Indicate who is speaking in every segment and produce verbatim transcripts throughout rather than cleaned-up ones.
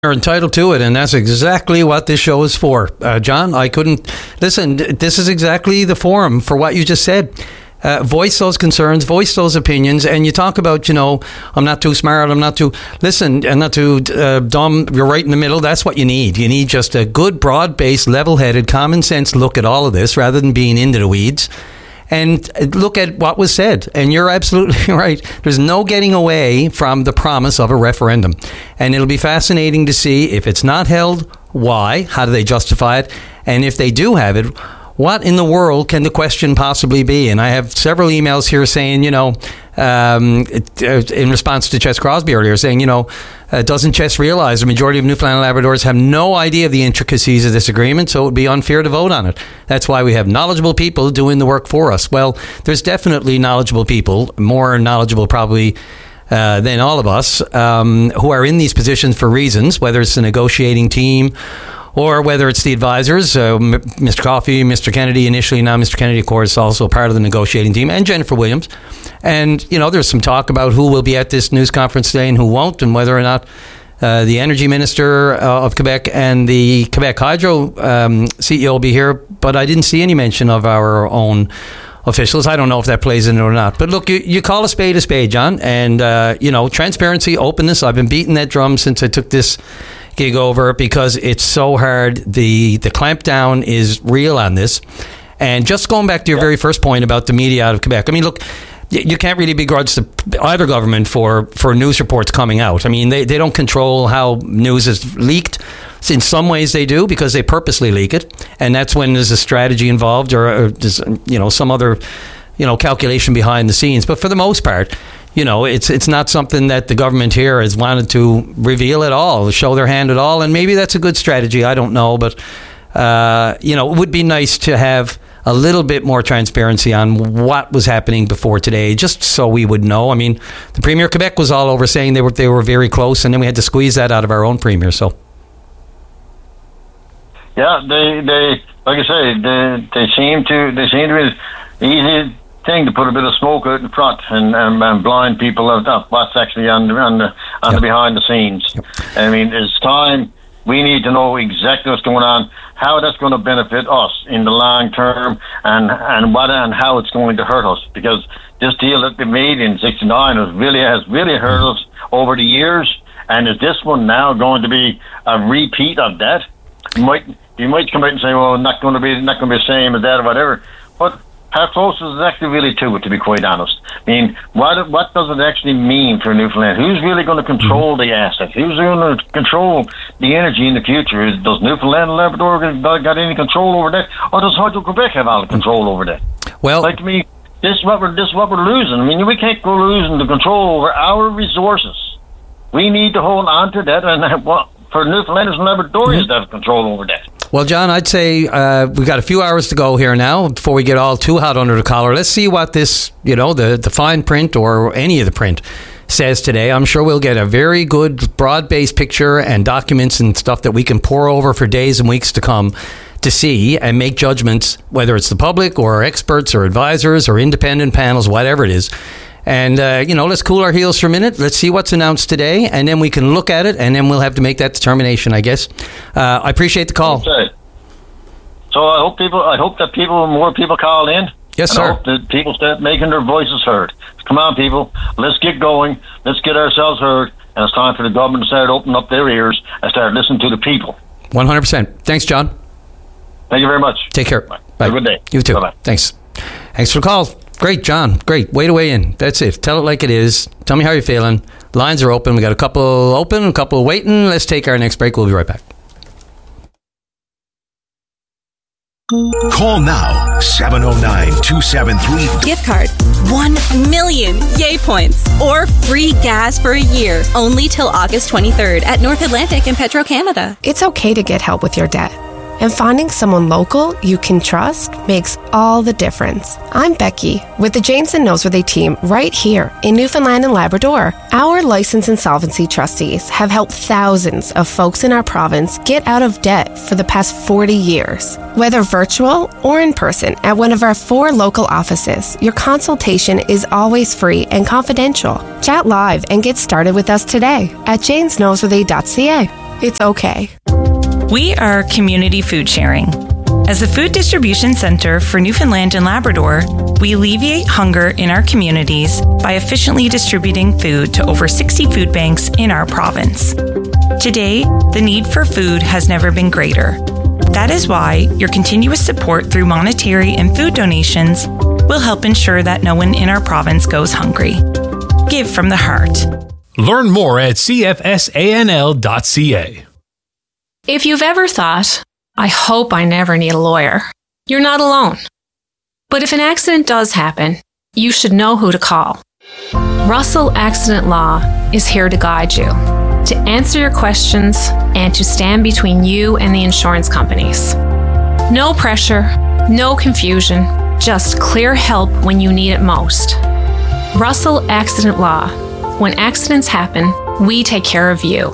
Speaker 1: Are entitled to it, and that's exactly what this show is for. Uh, John, I couldn't... Listen, this is exactly the forum for what you just said. Uh, voice those concerns, voice those opinions, and you talk about, you know, I'm not too smart, I'm not too... Listen, I'm not too uh, dumb, you're right in the middle. That's what you need. You need just a good, broad-based, level-headed, common-sense look at all of this, rather than being into the weeds. And look at what was said. And you're absolutely right. There's no getting away from the promise of a referendum. And it'll be fascinating to see if it's not held, why, how do they justify it? And if they do have it, what in the world can the question possibly be? And I have several emails here saying, you know, um, in response to Chess Crosby earlier, saying, you know, uh, doesn't Chess realize the majority of Newfoundland and Labradors have no idea of the intricacies of this agreement, so it would be unfair to vote on it. That's why we have knowledgeable people doing the work for us. Well, there's definitely knowledgeable people, more knowledgeable probably uh, than all of us, um, who are in these positions for reasons, whether it's the negotiating team or whether it's the advisors, uh, Mister Coffey, Mister Kennedy initially, now Mister Kennedy, of course, also part of the negotiating team, and Jennifer Williams. And, you know, there's some talk about who will be at this news conference today and who won't, and whether or not uh, the Energy Minister uh, of Quebec and the Quebec Hydro um, C E O will be here. But I didn't see any mention of our own officials. I don't know if that plays in it or not. But look, you, you call a spade a spade, John. And, uh, you know, transparency, openness. I've been beating that drum since I took this gig over because it's so hard. The the clampdown is real on this. And just going back to your yeah. very first point about the media out of Quebec. I mean, look, you, you can't really begrudge the, either government for, for news reports coming out. I mean, they, they don't control how news is leaked. In some ways they do because they purposely leak it. And that's when there's a strategy involved or, or there's, you know, some other, you know, calculation behind the scenes. But for the most part, you know, it's it's not something that the government here has wanted to reveal at all, show their hand at all. And maybe that's a good strategy. I don't know. But, uh, you know, it would be nice to have a little bit more transparency on what was happening before today, just so we would know. I mean, the Premier of Quebec was all over saying they were they were very close, and then we had to squeeze that out of our own Premier. So,
Speaker 2: yeah, they they like I say, they they seem to they seem to be easy thing to put a bit of smoke out in front and, and, and blind people of what's actually on the, on the, on yep. the behind the scenes. Yep. I mean, it's time we need to know exactly what's going on, how that's going to benefit us in the long term, and and what and how it's going to hurt us. Because this deal that they made in sixty-nine was really has really hurt us over the years. And is this one now going to be a repeat of that? You might you might come out and say, well, not going to be not going to be the same as that or whatever, but how close is it actually really to it, to be quite honest? I mean, what what does it actually mean for Newfoundland? Who's really going to control the assets? Who's going to control the energy in the future? Is, does Newfoundland and Labrador got, got any control over that? Or does Hydro-Quebec have all the control over that?
Speaker 1: Well,
Speaker 2: like me, this is what we're, this is what we're losing. I mean, we can't go losing the control over our resources. We need to hold on to that, and what for Newfoundlanders and Labradorians mm-hmm. to have control over that.
Speaker 1: Well, John, I'd say uh, we've got a few hours to go here now before we get all too hot under the collar. Let's see what this, you know, the, the fine print or any of the print says today. I'm sure we'll get a very good broad-based picture and documents and stuff that we can pore over for days and weeks to come to see and make judgments, whether it's the public or experts or advisors or independent panels, whatever it is. And, uh, you know, let's cool our heels for a minute. Let's see what's announced today, and then we can look at it, and then we'll have to make that determination, I guess. Uh, I appreciate the call.
Speaker 2: Okay. So I hope people, I hope that people, more people call in.
Speaker 1: Yes,
Speaker 2: and
Speaker 1: sir.
Speaker 2: I hope that people start making their voices heard. Come on, people. Let's get going. Let's get ourselves heard. And it's time for the government to start opening up their ears and start listening to the people.
Speaker 1: one hundred percent. Thanks, John.
Speaker 2: Thank you very much.
Speaker 1: Take care.
Speaker 2: Bye.
Speaker 1: Bye.
Speaker 2: Have a good day.
Speaker 1: You too.
Speaker 2: Bye-bye.
Speaker 1: Thanks. Thanks for the call. Great, John. Great. Way to weigh in. That's it. Tell it like it is. Tell me how you're feeling. Lines are open. We got a couple open, a couple waiting. Let's take our next break. We'll be right back.
Speaker 3: Call now, seven oh nine, two seven three.
Speaker 4: Gift card, one million Yay points, or free gas for a year, only till August twenty-third at North Atlantic and Petro-Canada.
Speaker 5: It's okay to get help with your debt. And finding someone local you can trust makes all the difference. I'm Becky with the James and Noseworthy team right here in Newfoundland and Labrador. Our licensed insolvency trustees have helped thousands of folks in our province get out of debt for the past forty years. Whether virtual or in person at one of our four local offices, your consultation is always free and confidential. Chat live and get started with us today at james noseworthy dot c a. It's okay.
Speaker 6: We are Community Food Sharing. As a food distribution center for Newfoundland and Labrador, we alleviate hunger in our communities by efficiently distributing food to over sixty food banks in our province. Today, the need for food has never been greater. That is why your continuous support through monetary and food donations will help ensure that no one in our province goes hungry. Give from the heart.
Speaker 7: Learn more at c f s a n l dot c a.
Speaker 8: If you've ever thought, I hope I never need a lawyer, you're not alone. But if an accident does happen, you should know who to call. Russell Accident Law is here to guide you, to answer your questions, and to stand between you and the insurance companies. No pressure, no confusion, just clear help when you need it most. Russell Accident Law. When accidents happen, we take care of you.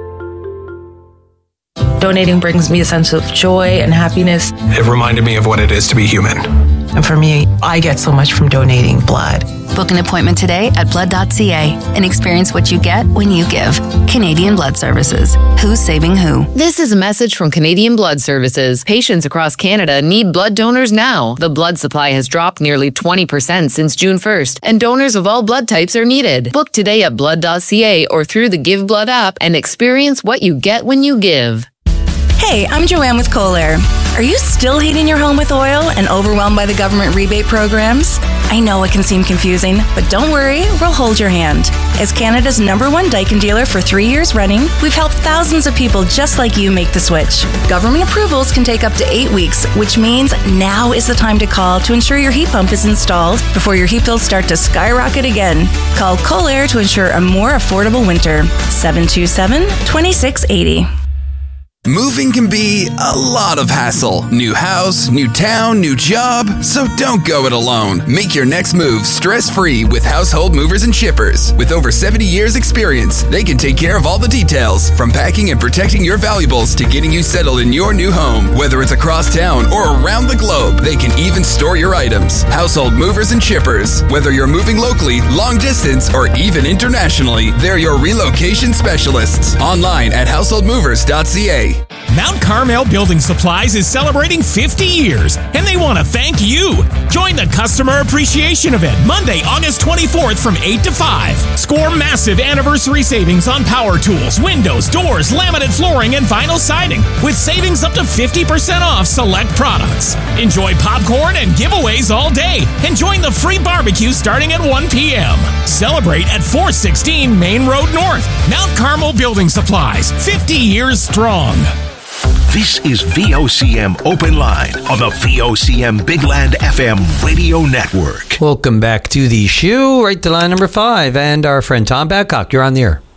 Speaker 9: Donating brings me a sense of joy and happiness.
Speaker 10: It reminded me of what it is to be human.
Speaker 9: And for me, I get so much from donating blood.
Speaker 11: Book an appointment today at blood dot c a and experience what you get when you give. Canadian Blood Services. Who's saving who?
Speaker 12: This is a message from Canadian Blood Services. Patients across Canada need blood donors now. The blood supply has dropped nearly twenty percent since June first, and donors of all blood types are needed. Book today at blood dot c a or through the Give Blood app and experience what you get when you give.
Speaker 13: Hey, I'm Joanne with Kohler. Are you still heating your home with oil and overwhelmed by the government rebate programs? I know it can seem confusing, but don't worry, we'll hold your hand. As Canada's number one Daikin dealer for three years running, we've helped thousands of people just like you make the switch. Government approvals can take up to eight weeks, which means now is the time to call to ensure your heat pump is installed before your heat bills start to skyrocket again. Call Kohler to ensure a more affordable winter. seven two seven, two six eight zero.
Speaker 14: Moving can be a lot of hassle. New house, new town, new job. So don't go it alone. Make your next move stress-free with Household Movers and Shippers. With over seventy years experience, they can take care of all the details, from packing and protecting your valuables to getting you settled in your new home. Whether it's across town or around the globe, they can even store your items. Household Movers and Shippers. Whether you're moving locally, long distance, or even internationally, they're your relocation specialists. Online at household movers dot c a.
Speaker 15: Mount Carmel Building Supplies is celebrating fifty years, and they want to thank you. Join the Customer Appreciation Event Monday, August twenty-fourth from eight to five. Score massive anniversary savings on power tools, windows, doors, laminate flooring, and vinyl siding, with savings up to fifty percent off select products. Enjoy popcorn and giveaways all day, and join the free barbecue starting at one p.m. Celebrate at four sixteen Main Road North. Mount Carmel Building Supplies, fifty years strong.
Speaker 3: This is V O C M Open Line on the V O C M Big Land F M Radio Network.
Speaker 1: Welcome back to the show. Right to line number five. And our friend Tom Babcock, you're on the air.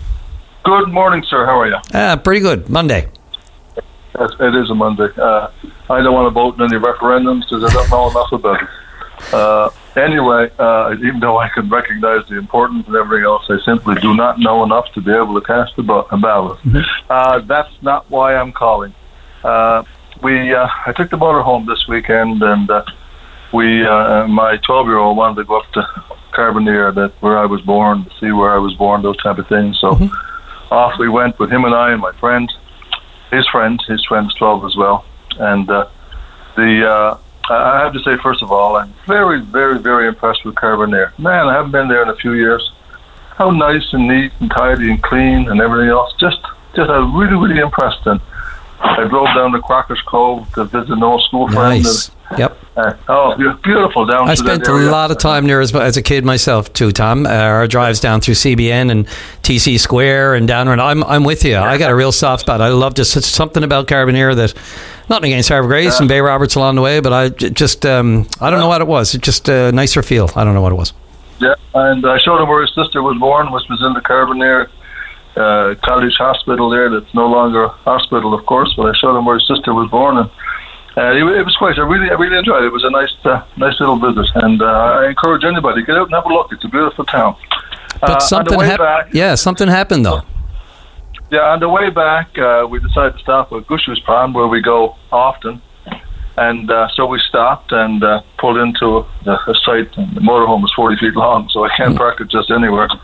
Speaker 16: Good morning, sir. How are you?
Speaker 1: Ah, pretty good. Monday.
Speaker 16: Yes, it is a Monday. Uh, I don't want to vote in any referendums because I don't know enough about it. Uh, anyway, uh, even though I can recognize the importance and everything else, I simply do not know enough to be able to cast a ballot. Mm-hmm. Uh, that's not why I'm calling. Uh, we, uh, I took the motor home this weekend, and uh, we, uh, my twelve-year-old wanted to go up to Carbonear, that where I was born, to see where I was born, those type of things. So mm-hmm. off we went with him and I and my friend, his friend, his friend's twelve as well, and uh, the. Uh, I have to say, first of all, I'm very, very, very impressed with Carbonear. Man, I haven't been there in a few years. How nice and neat and tidy and clean and everything else. Just, just, I was really, really impressed. And I drove down to Crocker's Cove to visit an old school friend.
Speaker 1: Nice.
Speaker 16: And,
Speaker 1: yep.
Speaker 16: Uh, oh, beautiful down
Speaker 1: I
Speaker 16: to
Speaker 1: spent
Speaker 16: that
Speaker 1: a
Speaker 16: area.
Speaker 1: lot of time there as, as a kid myself too, Tom. Uh, our drives down through C B N and T C Square and down around. I'm, I'm with you. I got a real soft spot. I love just it's something about Carbonear that, nothing against Harbour Grace yeah. and Bay Roberts along the way, but I just, um, I don't know what it was. It just a nicer feel. I don't know what it was.
Speaker 16: Yeah, and I showed him where his sister was born, which was in the Carbonear uh, College Hospital there. That's no longer a hospital, of course, but I showed him where his sister was born, and uh, it, it was quite. I really, I really enjoyed it. It was a nice, uh, nice little visit, and uh, I encourage anybody get out and have a look. It's a beautiful town.
Speaker 1: But
Speaker 16: uh,
Speaker 1: something happened. Yeah, something happened though.
Speaker 16: Yeah, on the way back, uh, we decided to stop at Gushers Pond, where we go often. And uh, so we stopped and uh, pulled into the, a site, and the motorhome was forty feet long, so I can't mm. park it just anywhere.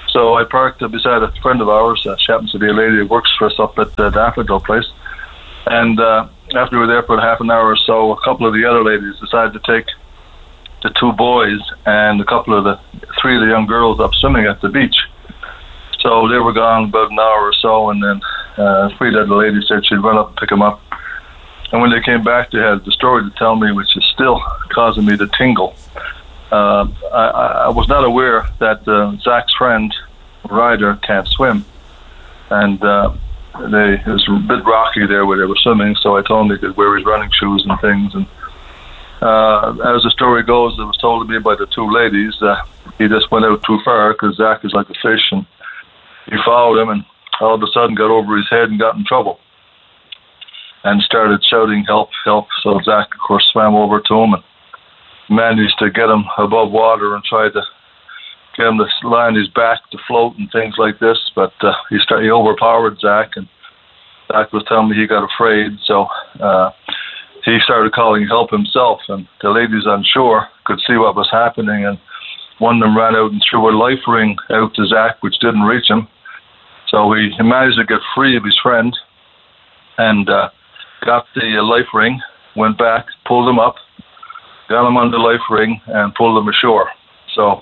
Speaker 16: So I parked beside a friend of ours. Uh, she happens to be a lady who works for us up at the Daffodil place. And uh, after we were there for half an hour or so, a couple of the other ladies decided to take the two boys and a couple of the three of the young girls up swimming at the beach. So they were gone about an hour or so, and then uh, three of the ladies said she'd run up and pick them up. And when they came back, they had the story to tell me, which is still causing me to tingle. Uh, I, I was not aware that uh, Zach's friend, Ryder, can't swim. And uh, they, it was a bit rocky there where they were swimming, so I told him he could wear his running shoes and things. And uh, as the story goes, it was told to me by the two ladies that he just went out too far because Zach is like a fish, and he followed him and all of a sudden got over his head and got in trouble and started shouting, help, help. So Zach, of course, swam over to him and managed to get him above water and tried to get him to lie on his back to float and things like this. But uh, he, started, he overpowered Zach, and Zach was telling me he got afraid. So uh, he started calling help himself, and the ladies on shore could see what was happening, and one of them ran out and threw a life ring out to Zach, which didn't reach him. So he, he managed to get free of his friend and uh, got the uh, life ring, went back, pulled him up, got him on the life ring, and pulled him ashore. So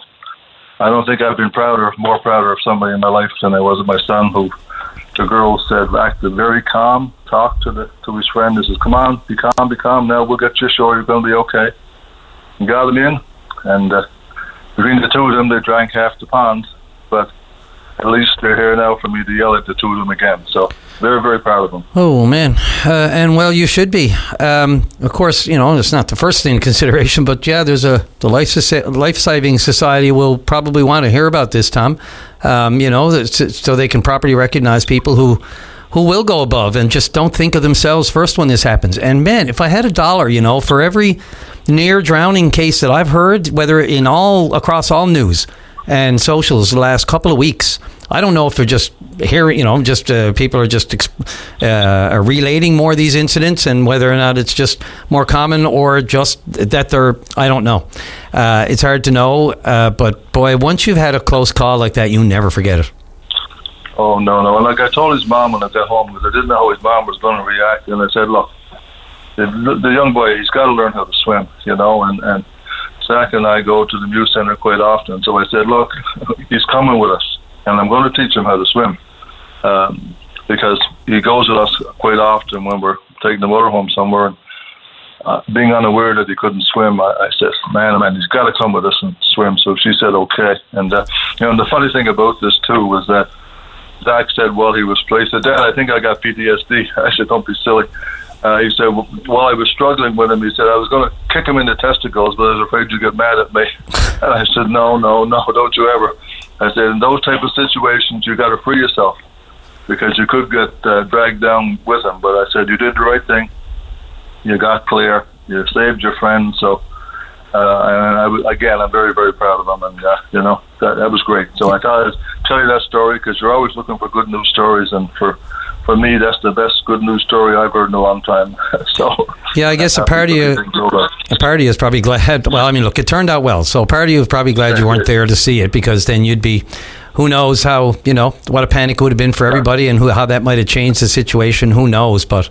Speaker 16: I don't think I've been prouder, more prouder of somebody in my life than I was of my son, who the girl said acted very calm, talked to the to his friend, and says, come on, be calm, be calm, now we'll get you ashore, you're going to be okay. And got him in, and uh, between the two of them, they drank half the pond, but at least they're here now for me to yell at the two of them again. So very, very proud of them.
Speaker 1: Oh, man. Uh, and, well, you should be. Um, of course, you know, it's not the first thing in consideration, but, yeah, there's a the Life Life-Saving Society will probably want to hear about this, Tom, um, you know, so they can properly recognize people who who will go above and just don't think of themselves first when this happens. And, man, if I had a dollar, you know, for every near drowning case that I've heard, whether in all across all news and socials the last couple of weeks, I don't know if they're just hearing, you know, just uh, people are just uh, are relating more of these incidents, and whether or not it's just more common or just that they're, I don't know. Uh, it's hard to know, uh, but boy, once you've had a close call like that, you never forget it.
Speaker 16: Oh, no, no. And like I told his mom when I got home, because I didn't know how his mom was going to react, and I said, look, the, the young boy, he's got to learn how to swim, you know, and, and Zach and I go to the Muse Center quite often. So I said, look, he's coming with us, and I'm going to teach him how to swim, um, because he goes with us quite often when we're taking the motorhome somewhere. And uh, being unaware that he couldn't swim, I, I said, man, man, he's got to come with us and swim. So she said, okay. And, uh, you know, and the funny thing about this, too, was that Zach said, well, he was placed. He said, Dad, I think I got P T S D. I said, don't be silly. Uh, he said, well, while I was struggling with him, he said, I was going to kick him in the testicles, but I was afraid you'd get mad at me. And I said, no, no, no, don't you ever. I said, in those type of situations, you got to free yourself, because you could get uh, dragged down with him. But I said, you did the right thing. You got clear. You saved your friend. So, uh, and I was, again, I'm very, very proud of him. And, uh, you know, that, that was great. So I thought I'd tell you that story, because you're always looking for good news stories. And for For me, that's the best good news story I've heard in a long time. So
Speaker 1: yeah, I guess a part of you, a part of you is probably glad. Well, I mean, look, it turned out well. So a part of you is probably glad you weren't there to see it, because then you'd be, who knows how, you know, what a panic would have been for everybody, and who, how that might have changed the situation. Who knows? But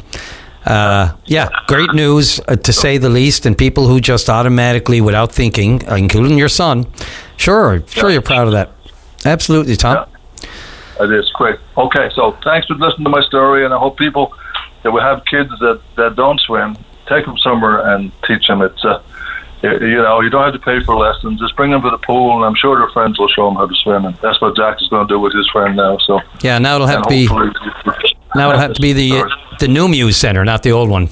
Speaker 1: uh, yeah, great news uh, to say the least. And people who just automatically, without thinking, uh, including your son, sure, sure, you're proud of that. Absolutely, Tom.
Speaker 16: Yeah. It is great. Okay, so thanks for listening to my story, and I hope people that will have kids that, that don't swim, take them somewhere and teach them. It's uh, you know, you don't have to pay for lessons. Just bring them to the pool, and I'm sure their friends will show them how to swim. And that's what Jack is going to do with his friend now. So
Speaker 1: yeah, now it'll have to be now it'll have to be the uh, the new Muse Center, not the old one.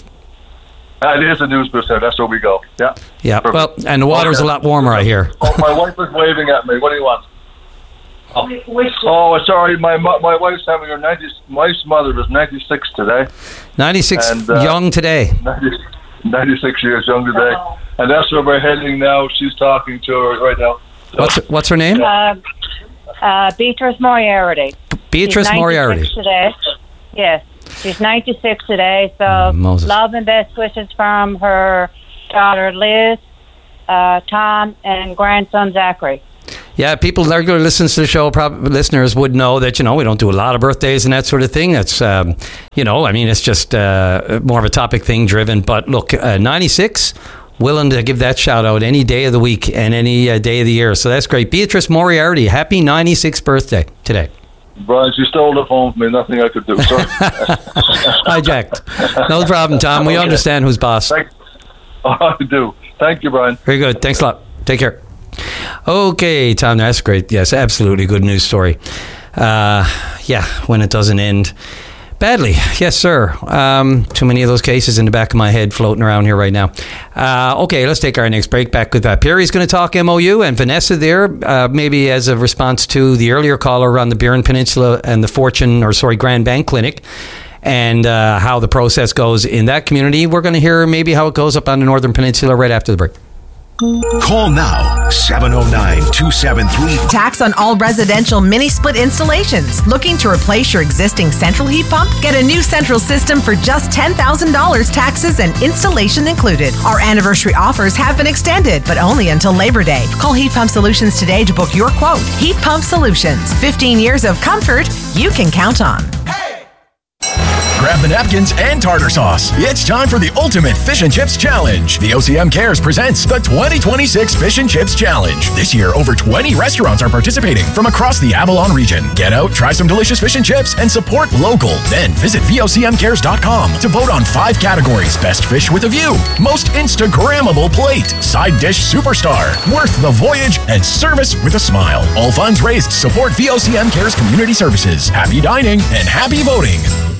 Speaker 16: Uh, it is a news Center. That's where we go. Yeah.
Speaker 1: Yeah.
Speaker 16: Perfect.
Speaker 1: Well, and the water's okay. a lot warmer, I hear.
Speaker 16: Oh, my wife is waving at me. What do you want? Oh, oh sorry, my my wife's having her ninety. My mother is ninety-six today.
Speaker 1: ninety-six
Speaker 16: and, uh,
Speaker 1: young today.
Speaker 16: ninety, ninety-six years young today, oh. And that's where we're heading now. She's talking to her right now. So,
Speaker 1: what's what's her name?
Speaker 17: Uh, uh, Beatrice Moriarty.
Speaker 1: Beatrice Moriarty.
Speaker 17: Today. Yes, she's ninety-six today. So
Speaker 1: oh,
Speaker 17: love and best wishes from her daughter Liz, uh, Tom, and grandson Zachary.
Speaker 1: Yeah, people regular listens to the show, probably listeners would know that, you know, we don't do a lot of birthdays and that sort of thing. That's, um, you know, I mean, it's just uh, more of a topic thing driven. But look, uh, ninety-six, willing to give that shout out any day of the week and any uh, day of the year. So that's great. Beatrice Moriarty, happy ninety-sixth birthday today.
Speaker 16: Brian, you stole the phone from me. Nothing I could do. Sorry.
Speaker 1: Hijacked. No problem, Tom. We
Speaker 16: Okay.
Speaker 1: understand who's boss.
Speaker 16: Thank, oh, I do. Thank you, Brian.
Speaker 1: Very good. Thanks a lot. Take care. Okay, Tom, that's great. Yes, absolutely good news story. Uh, yeah, when it doesn't end badly. Yes, sir. Um, too many of those cases in the back of my head floating around here right now. Uh, okay, let's take our next break. Back with uh, Perry's going to talk M O U, and Vanessa there, uh, maybe as a response to the earlier caller on the Burin Peninsula and the Fortune, or sorry, Grand Bank Clinic, and uh, how the process goes in that community. We're going to hear maybe how it goes up on the Northern Peninsula right after the break.
Speaker 3: Call now, seven oh nine, two seven three.
Speaker 18: Tax on all residential mini-split installations. Looking to replace your existing central heat pump? Get a new central system for just ten thousand dollars, taxes and installation included. Our anniversary offers have been extended, but only until Labor Day. Call Heat Pump Solutions today to book your quote. Heat Pump Solutions. fifteen years of comfort you can count on.
Speaker 19: Grab the napkins and tartar sauce. It's time for the ultimate fish and chips challenge. The O C M Cares presents the twenty twenty-six Fish and Chips Challenge. This year, over twenty restaurants are participating from across the Avalon region. Get out, try some delicious fish and chips, and support local. Then visit V O C M cares dot com to vote on five categories: Best Fish with a View, Most Instagrammable Plate, Side Dish Superstar, Worth the Voyage, and Service with a Smile. All funds raised support V O C M Cares Community Services. Happy dining and happy voting.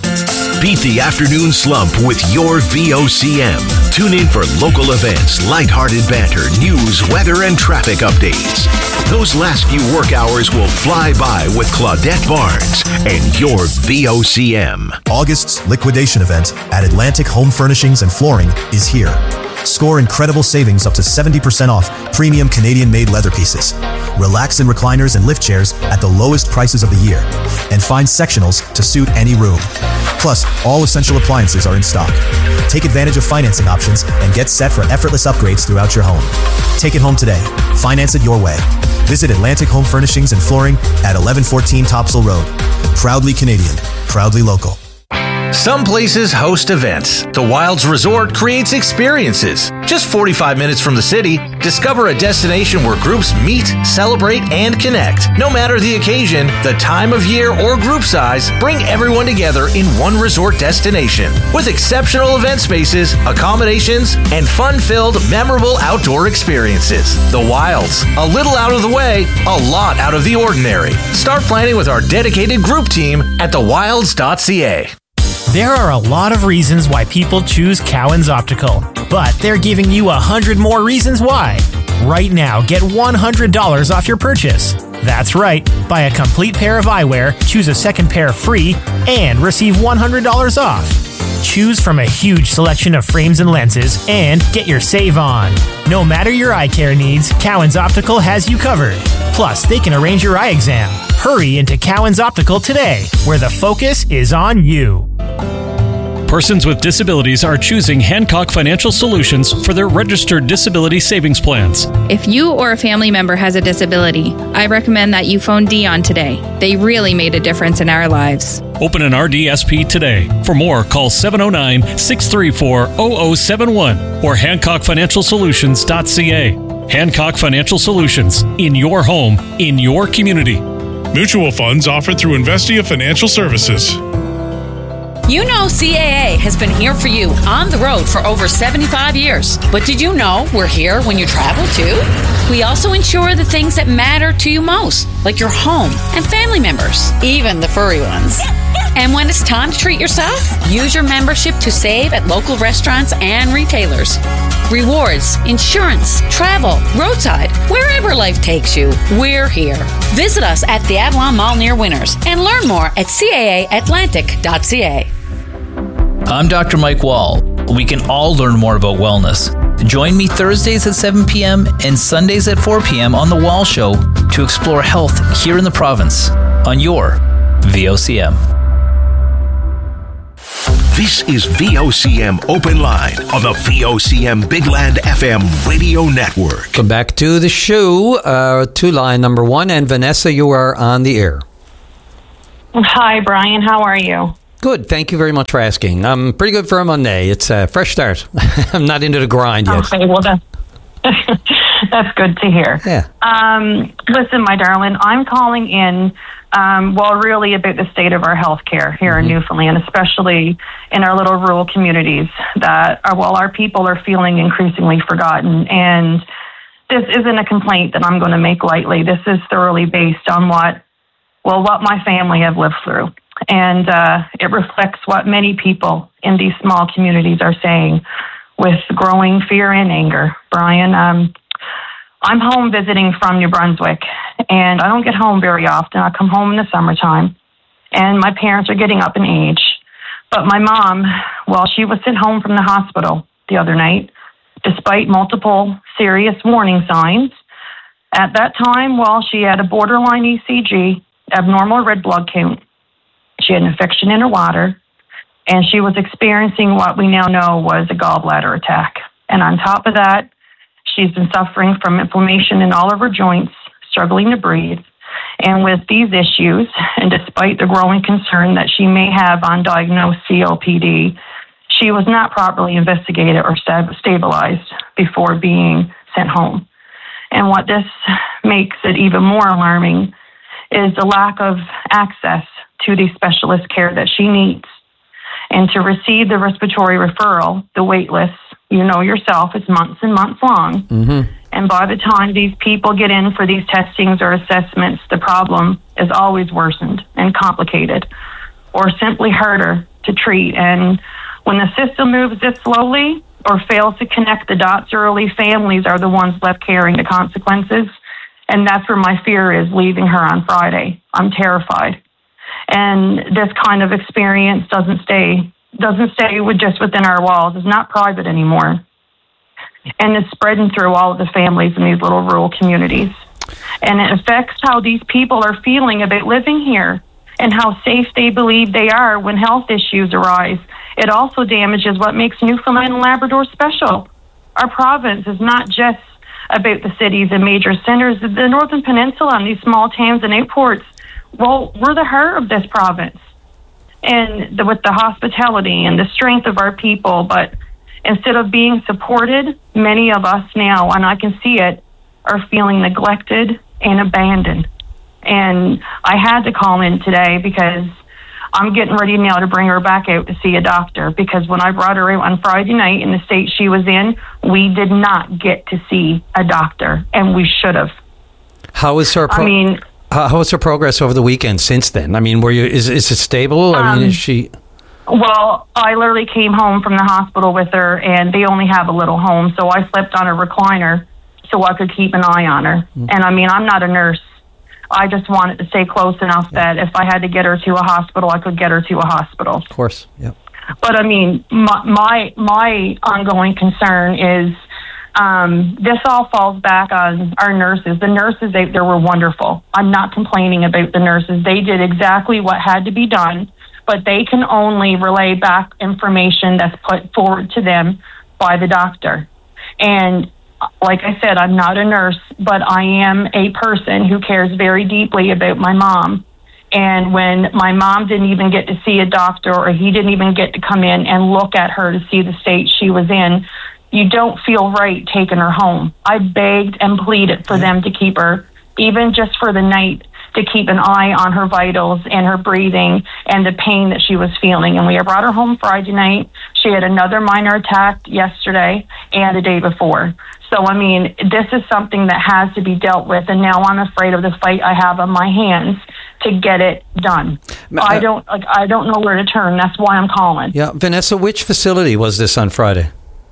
Speaker 3: Beat the afternoon slump with your V O C M. Tune in for local events, lighthearted banter, news, weather, and traffic updates. Those last few work hours will fly by with Claudette Barnes and your V O C M.
Speaker 20: August's liquidation event at Atlantic Home Furnishings and Flooring is here. Score incredible savings up to seventy percent off premium Canadian-made leather pieces. Relax in recliners and lift chairs at the lowest prices of the year. And find sectionals to suit any room. Plus, all essential appliances are in stock. Take advantage of financing options and get set for effortless upgrades throughout your home. Take it home today. Finance it your way. Visit Atlantic Home Furnishings and Flooring at eleven fourteen Topsail Road. Proudly Canadian. Proudly local.
Speaker 21: Some places host events. The Wilds Resort creates experiences. Just forty-five minutes from the city, discover a destination where groups meet, celebrate, and connect. No matter the occasion, the time of year, or group size, bring everyone together in one resort destination. With exceptional event spaces, accommodations, and fun-filled, memorable outdoor experiences. The Wilds. A little out of the way, a lot out of the ordinary. Start planning with our dedicated group team at the wilds dot c a.
Speaker 15: There are a lot of reasons why people choose Cowan's Optical, but they're giving you a hundred more reasons why. Right now, get one hundred dollars off your purchase. That's right, buy a complete pair of eyewear, choose a second pair free, and receive one hundred dollars off. Choose from a huge selection of frames and lenses, and get your save on. No matter your eye care needs, Cowan's Optical has you covered. Plus, they can arrange your eye exam. Hurry into Cowan's Optical today, where the focus is on you.
Speaker 22: Persons with disabilities are choosing Hancock Financial Solutions for their registered disability savings plans.
Speaker 23: If you or a family member has a disability, I recommend that you phone Dion today. They really made a difference in our lives.
Speaker 22: Open an R D S P today. For more, call seven oh nine, six three four, zero zero seven one or hancock financial solutions dot c a. Hancock Financial Solutions. In your home, in your community.
Speaker 24: Mutual funds offered through Investia Financial Services.
Speaker 25: You know C A A has been here for you on the road for over seventy-five years. But did you know we're here when you travel too? We also insure the things that matter to you most, like your home and family members, even the furry ones. And when it's time to treat yourself, use your membership to save at local restaurants and retailers. Rewards, insurance, travel, roadside, wherever life takes you, we're here. Visit us at the Avalon Mall near Winners and learn more at C A A atlantic dot c a.
Speaker 26: I'm Doctor Mike Wall. We can all learn more about wellness. Join me Thursdays at seven p.m. and Sundays at four p.m. on The Wall Show to explore health here in the province on your V O C M.
Speaker 3: This is V O C M Open Line on the V O C M Big Land F M radio network.
Speaker 1: Come back to the show, uh, to line number one. And Vanessa, you are on the air.
Speaker 2: Hi, Brian. How are you?
Speaker 1: Good. Thank you very much for asking. I'm pretty good for a Monday. It's a fresh start. I'm not into the grind yet.
Speaker 2: Okay, well, that's, that's good to hear.
Speaker 1: Yeah.
Speaker 2: Um, listen, my darling, I'm calling in, um, well, really about the state of our healthcare here mm-hmm. in Newfoundland, especially in our little rural communities that, are, well, our people are feeling increasingly forgotten. And this isn't a complaint that I'm going to make lightly. This is thoroughly based on what, well, what my family have lived through. And uh, it reflects what many people in these small communities are saying with growing fear and anger. Brian, um, I'm home visiting from New Brunswick, and I don't get home very often. I come home in the summertime, and my parents are getting up in age. But my mom, well, she was sent home from the hospital the other night, despite multiple serious warning signs. At that time, well, she had a borderline E C G, abnormal red blood count. She had an infection in her water, and she was experiencing what we now know was a gallbladder attack. And on top of that, she's been suffering from inflammation in all of her joints, struggling to breathe. And with these issues, and despite the growing concern that she may have undiagnosed C O P D, she was not properly investigated or stab- stabilized before being sent home. And what this makes it even more alarming is the lack of access to the specialist care that she needs. And to receive the respiratory referral, the wait list, you know yourself, is months and months long.
Speaker 1: Mm-hmm.
Speaker 2: And by the time these people get in for these testings or assessments, the problem is always worsened and complicated, or simply harder to treat. And when the system moves this slowly or fails to connect the dots early, families are the ones left carrying the consequences. And that's where my fear is, leaving her on Friday. I'm terrified. And this kind of experience doesn't stay doesn't stay with just within our walls. It's not private anymore. And it's spreading through all of the families in these little rural communities. And it affects how these people are feeling about living here and how safe they believe they are when health issues arise. It also damages what makes Newfoundland and Labrador special. Our province is not just about the cities and major centers. The Northern Peninsula and these small towns and airports, well, we're the heart of this province. And the, with the hospitality and the strength of our people, but instead of being supported, many of us now, and I can see it, are feeling neglected and abandoned. And I had to call in today because I'm getting ready now to bring her back out to see a doctor, because when I brought her out on Friday night in the state she was in, we did not get to see a doctor, and we should have.
Speaker 1: How is her pro-
Speaker 2: I mean,
Speaker 1: how is her progress over the weekend since then? I mean, were you is is it stable? I mean,
Speaker 2: Um,
Speaker 1: is she?
Speaker 2: Well, I literally came home from the hospital with her, and they only have a little home, so I slept on a recliner so I could keep an eye on her.
Speaker 1: Mm.
Speaker 2: And I mean, I'm not a nurse. I just wanted to stay close enough that if I had to get her to a hospital, I could get her to a hospital.
Speaker 1: Of course, yeah.
Speaker 2: But I mean, my my, my ongoing concern is um, this all falls back on our nurses. The nurses out there were wonderful. I'm not complaining about the nurses. They did exactly what had to be done, but they can only relay back information that's put forward to them by the doctor. And like I said, I'm not a nurse, but I am a person who cares very deeply about my mom. And when my mom didn't even get to see a doctor, or he didn't even get to come in and look at her to see the state she was in, you don't feel right taking her home. I begged and pleaded for them to keep her, even just for the night, to keep an eye on her vitals and her breathing and the pain that she was feeling. And we brought her home Friday night. She had another minor attack yesterday and the day before. So, I mean, this is something that has to be dealt with, and now I'm afraid of the fight I have on my hands to get it done.
Speaker 1: Uh,
Speaker 2: I don't like. I don't know where to turn. That's why I'm calling.
Speaker 1: Yeah, Vanessa, which facility was this on Friday?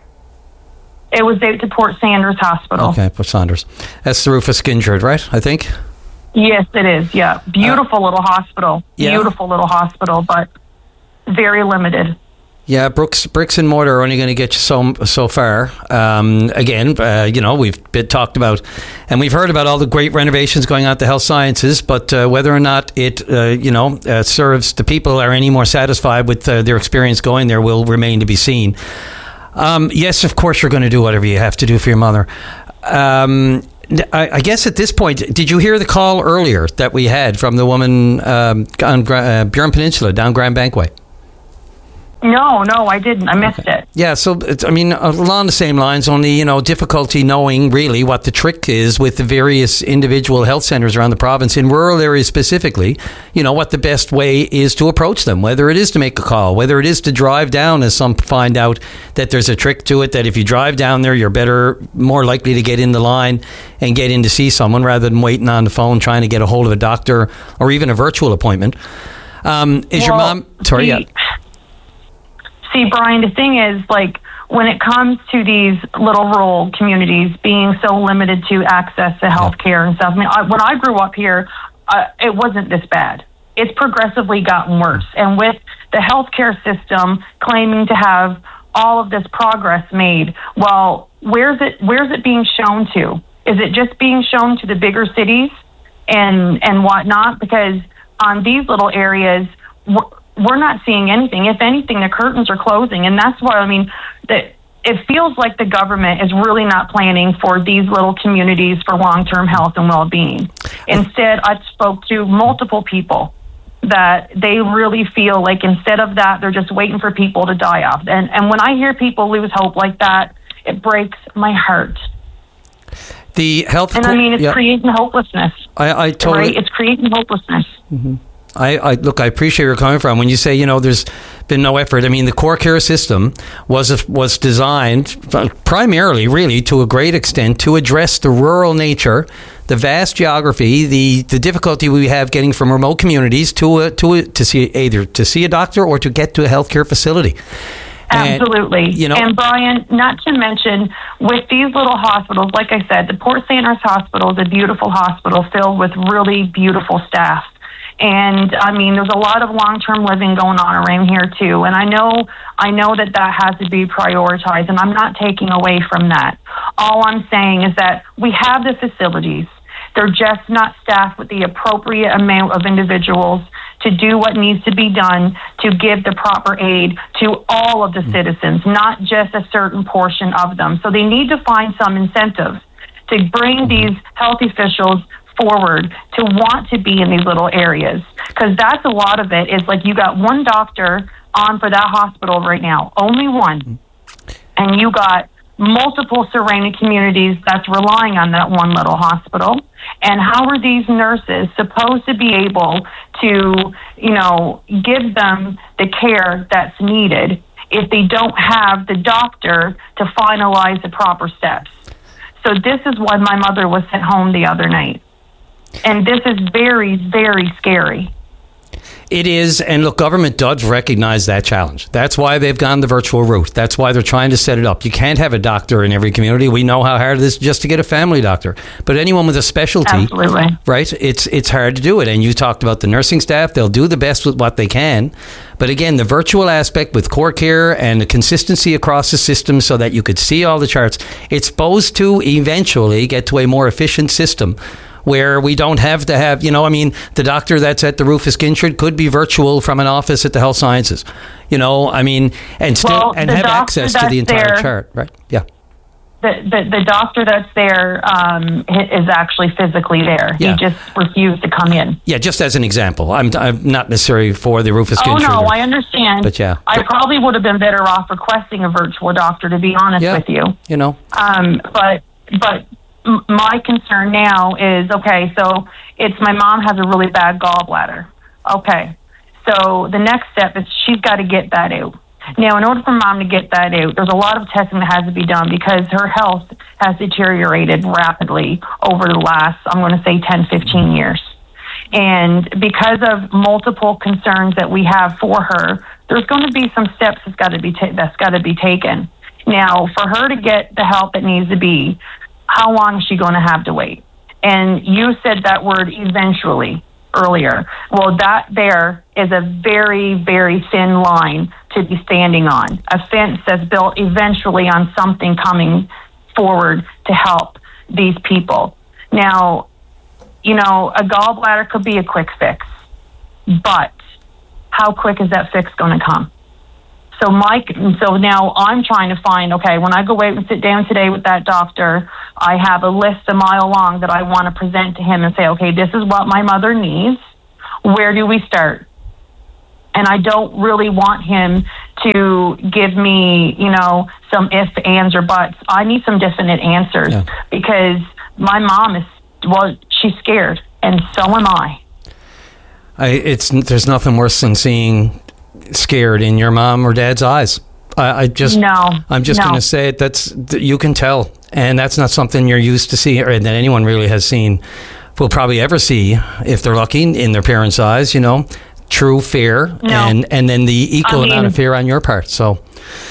Speaker 2: It was out to Port Sanders Hospital.
Speaker 1: Okay, Port Sanders. That's the Rufus Gingered, right? I think.
Speaker 2: Yes, it is. Yeah, beautiful uh, little hospital.
Speaker 1: Yeah.
Speaker 2: Beautiful little hospital, but very limited.
Speaker 1: Yeah, bricks, bricks and mortar are only going to get you so so far. Um, again, uh, you know, we've been talked about, and we've heard about all the great renovations going on at the health sciences, but uh, whether or not it, uh, you know, uh, serves the people are any more satisfied with uh, their experience going there will remain to be seen. Um, yes, of course, you're going to do whatever you have to do for your mother. Um, I, I guess at this point, did you hear the call earlier that we had from the woman um, on uh, Burin Peninsula down Grand Bankway?
Speaker 2: No, no, I didn't. I missed it.
Speaker 1: Yeah, so, it's, I mean, along the same lines, only, you know, difficulty knowing really what the trick is with the various individual health centres around the province, in rural areas specifically, you know, what the best way is to approach them, whether it is to make a call, whether it is to drive down, as some find out that there's a trick to it, that if you drive down there, you're better, more likely to get in the line and get in to see someone rather than waiting on the phone trying to get a hold of a doctor or even a virtual appointment. Um, is
Speaker 2: well,
Speaker 1: your mom... Sorry,
Speaker 2: the,
Speaker 1: yeah.
Speaker 2: See, Brian, the thing is, like, when it comes to these little rural communities being so limited to access to health care and stuff, I mean, I, when I grew up here, uh, it wasn't this bad. It's progressively gotten worse. And with the healthcare system claiming to have all of this progress made, well, where's it, where's it being shown to? Is it just being shown to the bigger cities and, and whatnot? Because on these little areas, we're not seeing anything. If anything, the curtains are closing. And that's why, I mean, that it feels like the government is really not planning for these little communities for long-term health and well-being. Instead, I spoke to multiple people that they really feel like instead of that, they're just waiting for people to die off. And, and when I hear people lose hope like that, it breaks my heart.
Speaker 1: The health...
Speaker 2: And I mean, it's
Speaker 1: yeah.
Speaker 2: creating hopelessness.
Speaker 1: I, I totally...
Speaker 2: Right? It's creating hopelessness.
Speaker 1: Mm-hmm. I, I look. I appreciate where you're coming from. When you say, you know, there's been no effort. I mean, the core care system was was designed primarily, really, to a great extent, to address the rural nature, the vast geography, the, the difficulty we have getting from remote communities to a, to a, to see either to see a doctor or to get to a healthcare facility.
Speaker 2: Absolutely.
Speaker 1: And, you know,
Speaker 2: and Brian, not to mention with these little hospitals, like I said, the Port Saint Hospital is a beautiful hospital filled with really beautiful staff. And I mean, there's a lot of long-term living going on around here too. And I know, I know that that has to be prioritized, and I'm not taking away from that. All I'm saying is that we have the facilities. They're just not staffed with the appropriate amount of individuals to do what needs to be done to give the proper aid to all of the citizens, not just a certain portion of them. So they need to find some incentive to bring these health officials forward to want to be in these little areas, because that's a lot of it is like you got one doctor on for that hospital right now, only one, and you got multiple surrounding communities that's relying on that one little hospital. And how are these nurses supposed to be able to, you know, give them the care that's needed if they don't have the doctor to finalize the proper steps? So this is why my mother was sent home the other night. And this is very, very scary.
Speaker 1: It is, and look, government does recognize that challenge. That's why they've gone the virtual route. That's why they're trying to set it up. You can't have a doctor in every community. We know how hard it is just to get a family doctor. But anyone with a specialty,
Speaker 2: Absolutely.
Speaker 1: right, it's it's hard to do it. And you talked about the nursing staff. They'll do the best with what they can. But again, the virtual aspect with core care and the consistency across the system so that you could see all the charts, it's supposed to eventually get to a more efficient system where we don't have to have, you know, I mean, the doctor that's at the Rufus Ginchard could be virtual from an office at the Health Sciences, you know, I mean, and still
Speaker 2: well,
Speaker 1: and
Speaker 2: have
Speaker 1: access to the entire
Speaker 2: there,
Speaker 1: chart, right? Yeah.
Speaker 2: The, the the doctor that's there um, is actually physically there.
Speaker 1: Yeah.
Speaker 2: He just refused to come in.
Speaker 1: Yeah, just as an example. I'm I'm not necessarily for the Rufus
Speaker 2: Oh,
Speaker 1: Ginchard.
Speaker 2: no,
Speaker 1: or,
Speaker 2: I understand.
Speaker 1: But yeah.
Speaker 2: I probably would have been better off requesting a virtual doctor, to be honest
Speaker 1: Yeah.
Speaker 2: with you.
Speaker 1: You know.
Speaker 2: Um, but but m- my concern now is, okay, so it's my mom has a really bad gallbladder. Okay. So the next step is she's got to get that out. Now, in order for mom to get that out, there's a lot of testing that has to be done because her health has deteriorated rapidly over the last, I'm going to say, ten, fifteen years. And because of multiple concerns that we have for her, there's going to be some steps that's got to be ta- that's got to be taken. Now, for her to get the help that needs to be, how long is she going to have to wait? And you said that word eventually earlier. Well, that there is a very, very thin line to be standing on, a fence that's built eventually on something coming forward to help these people. Now, you know, a gallbladder could be a quick fix, but how quick is that fix going to come? So Mike, so now I'm trying to find, okay, when I go out and sit down today with that doctor, I have a list a mile long that I want to present to him and say, okay, this is what my mother needs. Where do we start? And I don't really want him to give me, you know, some ifs, ands, or buts. I need some definite answers yeah. because my mom is, well, she's scared, and so am I.
Speaker 1: I it's there's nothing worse than seeing scared in your mom or dad's eyes. I, I just
Speaker 2: no,
Speaker 1: I'm just
Speaker 2: no.
Speaker 1: going to say it. That's you can tell, and that's not something you're used to seeing, or that anyone really has seen, will probably ever see if they're lucky in their parents' eyes. You know, true fear,
Speaker 2: no.
Speaker 1: and and then the equal
Speaker 2: I mean,
Speaker 1: amount of fear on your part. So.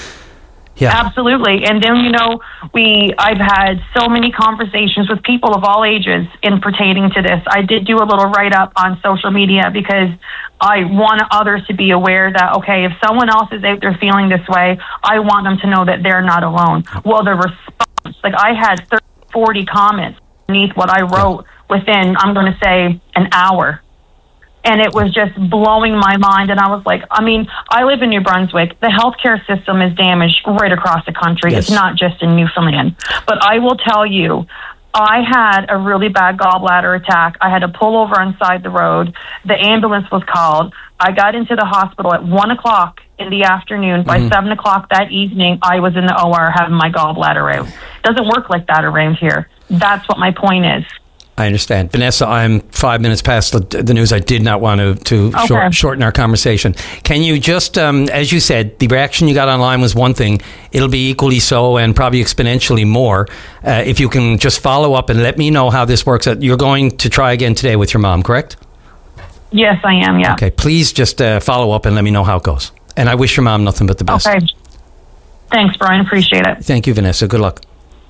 Speaker 1: Yeah.
Speaker 2: Absolutely. And then, you know, we I've had so many conversations with people of all ages in pertaining to this. I did do a little write-up on social media because I want others to be aware that, okay, if someone else is out there feeling this way, I want them to know that they're not alone. Well, the response, like I had thirty, forty comments beneath what I wrote within, I'm going to say, an hour. And it was just blowing my mind. And I was like, I mean, I live in New Brunswick. The healthcare system is damaged right across the country. Yes. It's not just in Newfoundland. But I will tell you, I had a really bad gallbladder attack. I had to pull over on side the road. The ambulance was called. I got into the hospital at one o'clock in the afternoon. By mm-hmm. seven o'clock that evening, I was in the O R having my gallbladder out. It doesn't work like that around here. That's what my point is.
Speaker 1: I understand. Vanessa, I'm five minutes past the, the news. I did not want to, to
Speaker 2: okay.
Speaker 1: short, shorten our conversation. Can you just, um, as you said, the reaction you got online was one thing. It'll be equally so and probably exponentially more. Uh, if you can just follow up and let me know how this works. You're going to try again today with your mom, correct?
Speaker 2: Yes, I am, yeah.
Speaker 1: Okay, please just uh, follow up and let me know how it goes. And I wish your mom nothing but the best.
Speaker 2: Okay. Thanks, Brian. Appreciate it.
Speaker 1: Thank you, Vanessa. Good luck.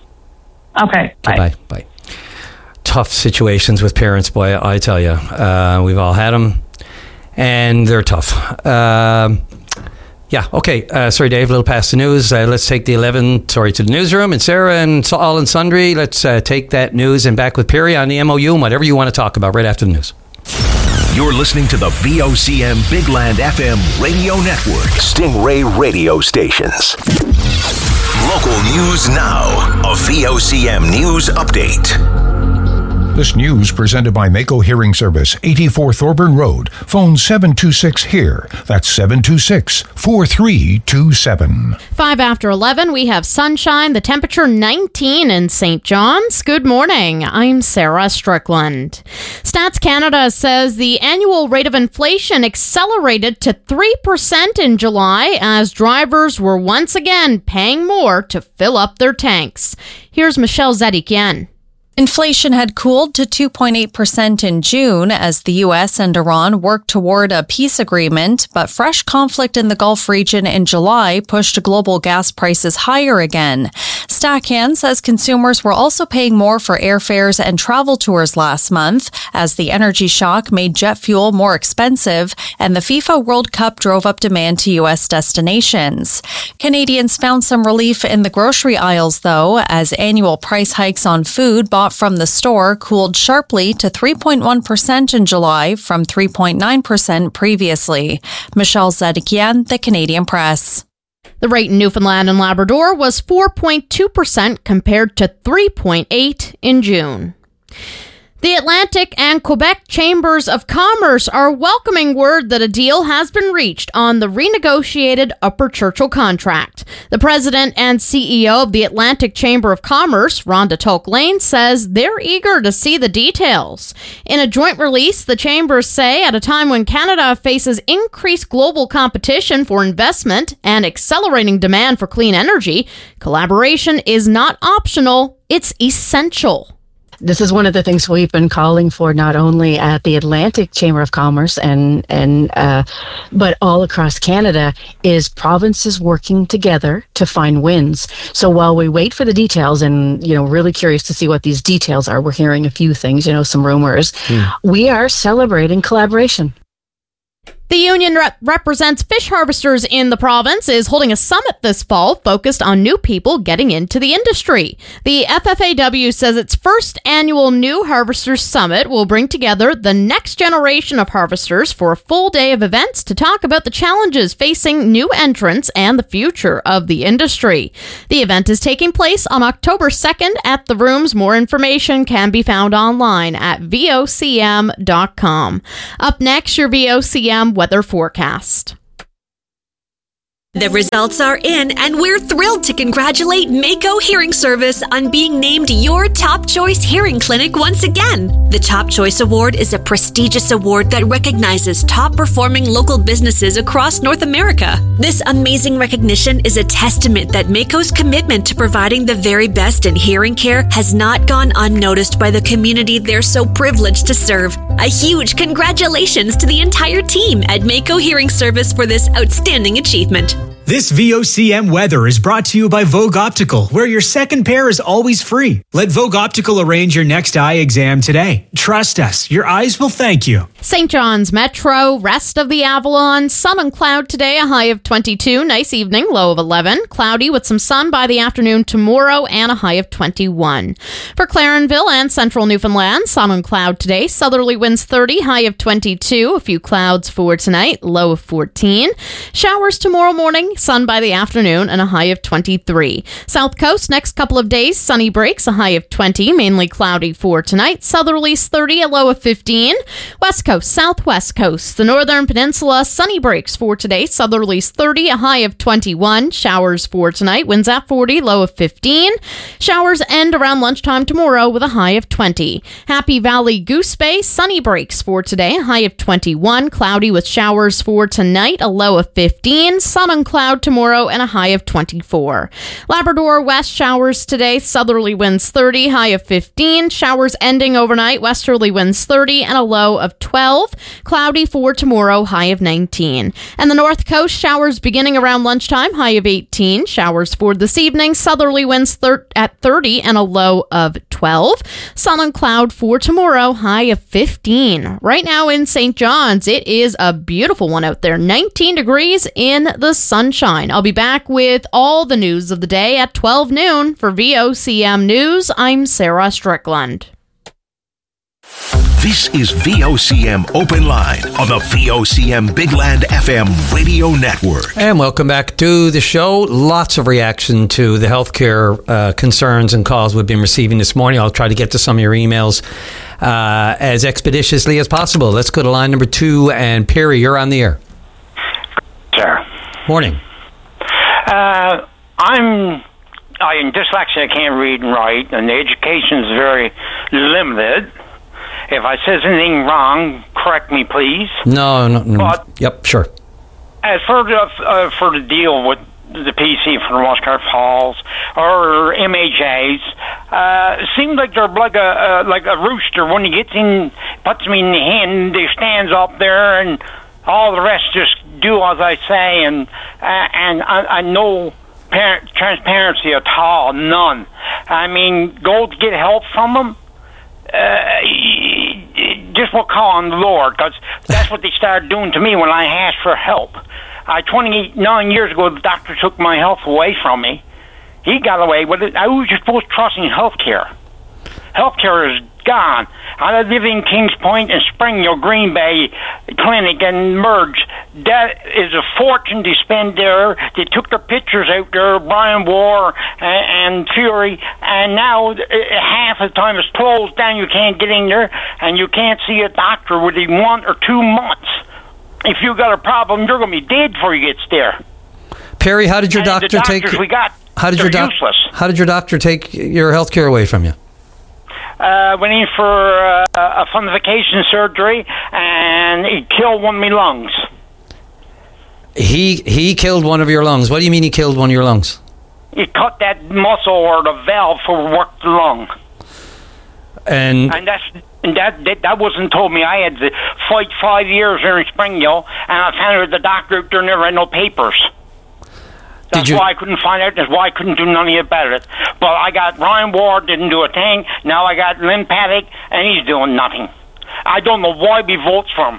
Speaker 2: Okay, bye.
Speaker 1: Bye. Bye. Tough situations with parents, boy, I tell you. Uh, we've all had them, and they're tough. Uh, yeah, okay. Uh, sorry, Dave, a little past the news. Uh, let's take the eleven, sorry, to the newsroom. And Sarah and all and sundry, let's uh, take that news and back with Perry on the M O U and whatever you want to talk about right after the news.
Speaker 3: You're listening to the V O C M Big Land F M radio network. Stingray radio stations. Local news now. A V O C M news update.
Speaker 4: This news presented by Mako Hearing Service, eighty-four Thorburn Road. Phone seven two six HEAR. That's seven two six, four three two seven.
Speaker 5: Five after eleven, we have sunshine. The temperature nineteen in Saint John's. Good morning. I'm Sarah Strickland. Stats Canada says the annual rate of inflation accelerated to three percent in July as drivers were once again paying more to fill up their tanks. Here's Michelle Zedikian.
Speaker 6: Inflation had cooled to two point eight percent in June as the U S and Iran worked toward a peace agreement, but fresh conflict in the Gulf region in July pushed global gas prices higher again. Stacan says consumers were also paying more for airfares and travel tours last month as the energy shock made jet fuel more expensive and the FIFA World Cup drove up demand to U S destinations. Canadians found some relief in the grocery aisles, though, as annual price hikes on food bought from the store cooled sharply to three point one percent in July from three point nine percent previously. Michelle Zedikian, The Canadian Press.
Speaker 5: The rate in Newfoundland and Labrador was four point two percent compared to three point eight percent in June. The Atlantic and Quebec Chambers of Commerce are welcoming word that a deal has been reached on the renegotiated Upper Churchill contract. The president and C E O of the Atlantic Chamber of Commerce, Rhonda Tolk-Lane, says they're eager to see the details. In a joint release, the chambers say at a time when Canada faces increased global competition for investment and accelerating demand for clean energy, collaboration is not optional, it's essential.
Speaker 7: This is one of the things we've been calling for, not only at the Atlantic Chamber of Commerce and and uh, but all across Canada, is provinces working together to find wins. So while we wait for the details, and you know, really curious to see what these details are, we're hearing a few things, you know, some rumors. Mm. We are celebrating collaboration.
Speaker 5: The union rep- represents fish harvesters in the province is holding a summit this fall focused on new people getting into the industry. The F F A W says its first annual New Harvesters Summit will bring together the next generation of harvesters for a full day of events to talk about the challenges facing new entrants and the future of the industry. The event is taking place on October second at the Rooms. More information can be found online at V O C M dot com. Up next, your V O C M weather forecast.
Speaker 8: The results are in, and we're thrilled to congratulate Mako Hearing Service on being named your Top Choice Hearing Clinic once again. The Top Choice Award is a prestigious award that recognizes top-performing local businesses across North America. This amazing recognition is a testament that Mako's commitment to providing the very best in hearing care has not gone unnoticed by the community they're so privileged to serve. A huge congratulations to the entire team at Mako Hearing Service for this outstanding achievement.
Speaker 9: This V O C M weather is brought to you by Vogue Optical, where your second pair is always free. Let Vogue Optical arrange your next eye exam today. Trust us, your eyes will thank you.
Speaker 5: Saint John's Metro, rest of the Avalon, sun and cloud today, a high of twenty-two. Nice evening, low of eleven. Cloudy with some sun by the afternoon tomorrow and a high of twenty-one. For Clarenville and central Newfoundland, sun and cloud today, southerly winds thirty, high of twenty-two. A few clouds for tonight, low of fourteen. Showers tomorrow morning, sun by the afternoon and a high of twenty-three. South Coast, next couple of days, sunny breaks, a high of twenty, mainly cloudy for tonight. Southerlies thirty, a low of fifteen. West Coast, Southwest Coast, the Northern Peninsula, sunny breaks for today. Southerlies thirty, a high of twenty-one. Showers for tonight, winds at forty, low of fifteen. Showers end around lunchtime tomorrow with a high of twenty. Happy Valley, Goose Bay, sunny breaks for today, a high of twenty-one. Cloudy with showers for tonight, a low of fifteen. Sun and cloud tomorrow and a high of twenty-four. Labrador West, showers today, southerly winds thirty, high of fifteen. Showers ending overnight, westerly winds thirty and a low of twelve. Cloudy for tomorrow, high of nineteen. And the North Coast, showers beginning around lunchtime, high of eighteen. Showers for this evening, southerly winds thir- at thirty and a low of twelve. Sun and cloud for tomorrow, high of fifteen. Right now in Saint John's, it is a beautiful one out there, nineteen degrees in the sunshine. I'll be back with all the news of the day at twelve noon. For V O C M News, I'm Sarah Strickland.
Speaker 3: This is V O C M Open Line on the V O C M Big Land F M radio network.
Speaker 1: And welcome back to the show. Lots of reaction to the healthcare uh, concerns and calls we've been receiving this morning. I'll try to get to some of your emails uh, as expeditiously as possible. Let's go to line number two. And Perry, you're on the air.
Speaker 10: Sure.
Speaker 1: Morning.
Speaker 10: Uh, I'm I'm dyslexic. I can't read and write, and the education is very limited. If I says anything wrong, correct me, please.
Speaker 1: No, no, no.
Speaker 10: But
Speaker 1: yep, sure.
Speaker 10: As for the uh, for the deal with the P C for Washcart Falls or M H As, uh, it seems like they're like a uh, like a rooster. When he gets in, puts me in the hen, they stands up there, and all the rest just do as I say, and uh, and I, I no parent transparency at all, none. I mean, go to get help from them. Uh, just will call on the Lord, because that's what they started doing to me when I asked for help. I twenty-nine years ago, the doctor took my health away from me. He got away with it. I was just supposed to trust in health care. Health care is gone. I live in Kings Point and Springdale, Green Bay Clinic, and Merge. That is a fortune to spend there. They took their pictures out there, Brian War and, and Fury, and now half the time it's closed down. You can't get in there, and you can't see a doctor within one or two months. If you got a problem, you're going to be dead before you get there.
Speaker 1: Perry, how did your
Speaker 10: and
Speaker 1: doctor
Speaker 10: the
Speaker 1: take?
Speaker 10: We got,
Speaker 1: how did your doc-
Speaker 10: useless.
Speaker 1: How did your doctor take your health care away from you?
Speaker 10: Uh, went in for uh, a fundification surgery, and he killed one of my lungs.
Speaker 1: He he killed one of your lungs. What do you mean he killed one of your lungs?
Speaker 10: He cut that muscle or the valve for work the lung.
Speaker 1: And
Speaker 10: and that's and that, that that wasn't told me. I had to fight five years here in Springdale, and I found out the doctor out there never had no papers. That's
Speaker 1: you,
Speaker 10: why I couldn't find out. That's why I couldn't do nothing about it. But I got Ryan Ward, didn't do a thing. Now I got Lynn Paddock, and he's doing nothing. I don't know why we vote for him.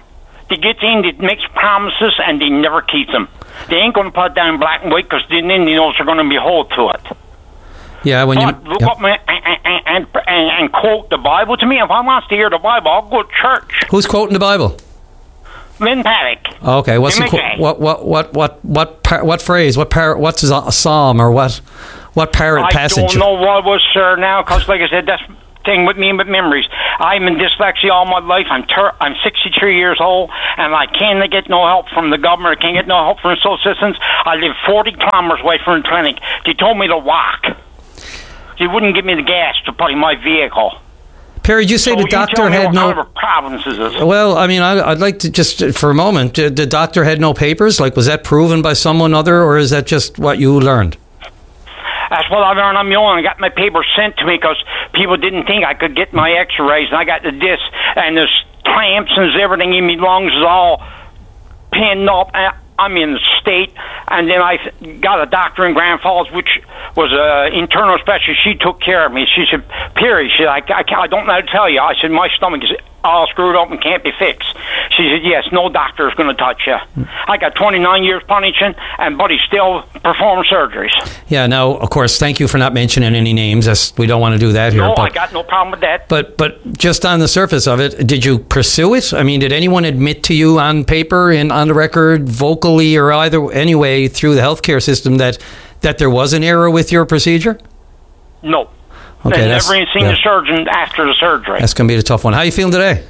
Speaker 10: they get in, they make promises, and they never keep them. They ain't going to put it down black and white because then they know they're going to be held to it.
Speaker 1: Yeah, when
Speaker 10: but
Speaker 1: you
Speaker 10: look
Speaker 1: yep.
Speaker 10: up and, and, and, and, and quote the Bible to me. If I want to hear the Bible, I'll go to church.
Speaker 1: Who's quoting the Bible?
Speaker 10: Lynn Paddock.
Speaker 1: Okay, what's the, qu- what what what what what par- what phrase? What par- what's a psalm or what what parrot
Speaker 10: I
Speaker 1: passage?
Speaker 10: I don't know what it was, sir. Now, because like I said, that's thing with me with memories. I'm in dyslexia all my life. I'm ter- I'm sixty-three years old, and I can't get no help from the government. I can't get no help from social assistance. I live forty kilometers away from the clinic. They told me to walk. They wouldn't give me the gas to put in my vehicle.
Speaker 1: Perry, did you say
Speaker 10: so
Speaker 1: the
Speaker 10: you
Speaker 1: doctor
Speaker 10: tell me
Speaker 1: had
Speaker 10: what
Speaker 1: no...
Speaker 10: kind of province is this?
Speaker 1: Well, I mean, I, I'd like to just, for a moment, uh, the doctor had no papers? Like, was that proven by someone other, or is that just what you learned?
Speaker 10: That's what I learned on my own. I got my papers sent to me because people didn't think I could get my x-rays, and I got the disc, and the clamps and everything in my lungs is all pinned up. I'm in the state, and then I got a doctor in Grand Falls, which was an internal specialist. She took care of me. She said, Perry, she said, I, I, I don't know how to tell you. I said, my stomach is all screwed up and can't be fixed. She said, yes, no doctor is going to touch you. I got twenty-nine years punishing, and Buddy still performs surgeries.
Speaker 1: Yeah, now, of course, thank you for not mentioning any names. That's, we don't want to do that here.
Speaker 10: No,
Speaker 1: but,
Speaker 10: I got no problem with that.
Speaker 1: But but just on the surface of it, did you pursue it? I mean, did anyone admit to you on paper and on the record, vocally or either anyway through the healthcare system that that there was an error with your procedure?
Speaker 10: No.
Speaker 1: Okay,
Speaker 10: I
Speaker 1: that's,
Speaker 10: never even seen
Speaker 1: yeah.
Speaker 10: the surgeon after the surgery.
Speaker 1: That's going to be the tough one. How are you feeling today?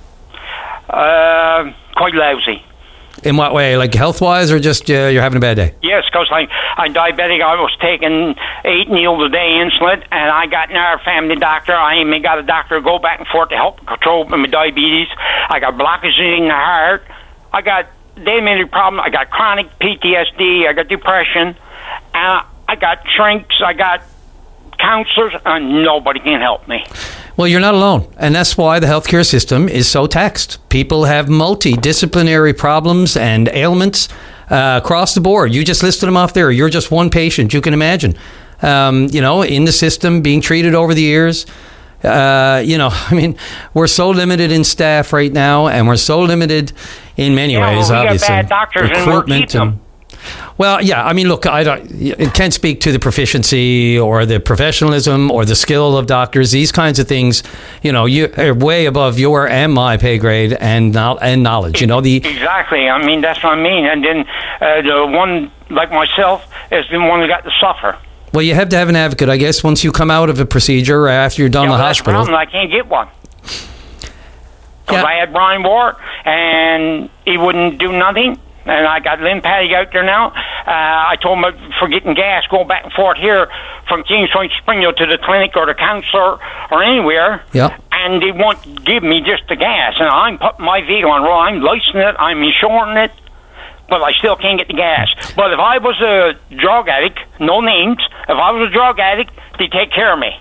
Speaker 10: Uh, quite lousy.
Speaker 1: In what way? Like health-wise, or just uh, you're having a bad day?
Speaker 10: Yes, because I'm, I'm diabetic. I was taking eight needles a day insulin, and I got our family doctor. I even got a doctor to go back and forth to help control my diabetes. I got blockages in the heart. I got they made a problem. I got chronic P T S D. I got depression. And I got shrinks. I got counselors, and nobody can help me.
Speaker 1: Well, you're not alone, and that's why the healthcare system is so taxed. People have multidisciplinary problems and ailments uh, across the board. You just listed them off there. You're just one patient. You can imagine, um, you know, in the system being treated over the years. Uh, you know, I mean, we're so limited in staff right now, and we're so limited in many
Speaker 10: yeah,
Speaker 1: ways.
Speaker 10: well, we
Speaker 1: obviously,
Speaker 10: got bad doctors and we'll keep them.
Speaker 1: Well, yeah, I mean, look, I don't, it can't speak to the proficiency or the professionalism or the skill of doctors. These kinds of things, you know, you are way above your and my pay grade and and knowledge. You know, the
Speaker 10: exactly. I mean, that's what I mean. And then uh, the one like myself has been one that got to suffer.
Speaker 1: Well, you have to have an advocate, I guess. Once you come out of a procedure after you're done
Speaker 10: yeah,
Speaker 1: in the
Speaker 10: well,
Speaker 1: hospital,
Speaker 10: that's the problem. I can't get one. Because
Speaker 1: yeah.
Speaker 10: I had Brian Ward, and he wouldn't do nothing. And I got Lynn Paddy out there now. Uh, I told him for getting gas, going back and forth here from Kings Point Springfield to the clinic or the counselor or anywhere.
Speaker 1: Yep.
Speaker 10: And they won't give me just the gas. And I'm putting my vehicle on roll. I'm licensing it. I'm insuring it. But I still can't get the gas. But if I was a drug addict, no names, if I was a drug addict, they'd take care of me.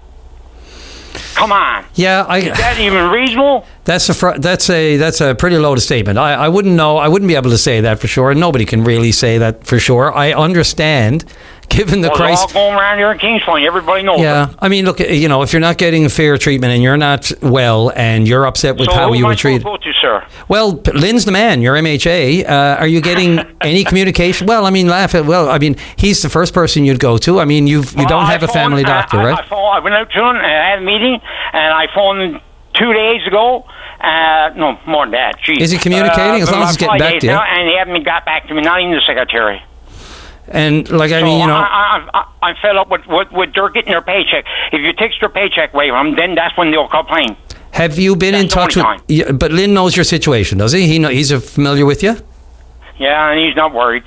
Speaker 10: Come on.
Speaker 1: Yeah, I.
Speaker 10: Is that even reasonable?
Speaker 1: That's a fr- that's a that's a pretty loaded statement. I, I wouldn't know. I wouldn't be able to say that for sure. Nobody can really say that for sure. I understand, given the
Speaker 10: well,
Speaker 1: crisis.
Speaker 10: It's all going around here in Kings Point. Everybody knows.
Speaker 1: Yeah,
Speaker 10: it.
Speaker 1: I mean, look, you know, if you're not getting fair treatment and you're not well and you're upset with
Speaker 10: so
Speaker 1: how
Speaker 10: who
Speaker 1: you
Speaker 10: am
Speaker 1: were
Speaker 10: I
Speaker 1: treated.
Speaker 10: supposed to, sir?
Speaker 1: Well, Lynn's the man. You're M H A. Uh, are you getting any communication? Well, I mean, laugh at. Well, I mean, he's the first person you'd go to. I mean, you've you
Speaker 10: well,
Speaker 1: don't
Speaker 10: I
Speaker 1: have
Speaker 10: phoned,
Speaker 1: a family doctor,
Speaker 10: I,
Speaker 1: right?
Speaker 10: I, I, phoned, I went out to him and I had a meeting, and I phoned two days ago. Uh, no, more than that. Jeez.
Speaker 1: Is he communicating?
Speaker 10: Uh,
Speaker 1: as long as he's getting back to you.
Speaker 10: Now, and he hasn't got back to me. Not even the secretary.
Speaker 1: And like I
Speaker 10: so
Speaker 1: mean, you know,
Speaker 10: I, I, I, I'm fed up with, with with they're getting their paycheck. If you take their paycheck away from them, then that's when they'll complain.
Speaker 1: have you been
Speaker 10: That's
Speaker 1: in touch
Speaker 10: the
Speaker 1: with?
Speaker 10: only time.
Speaker 1: Yeah, but Lynn knows your situation, does he? He know he's uh, familiar with you.
Speaker 10: Yeah, and he's not worried.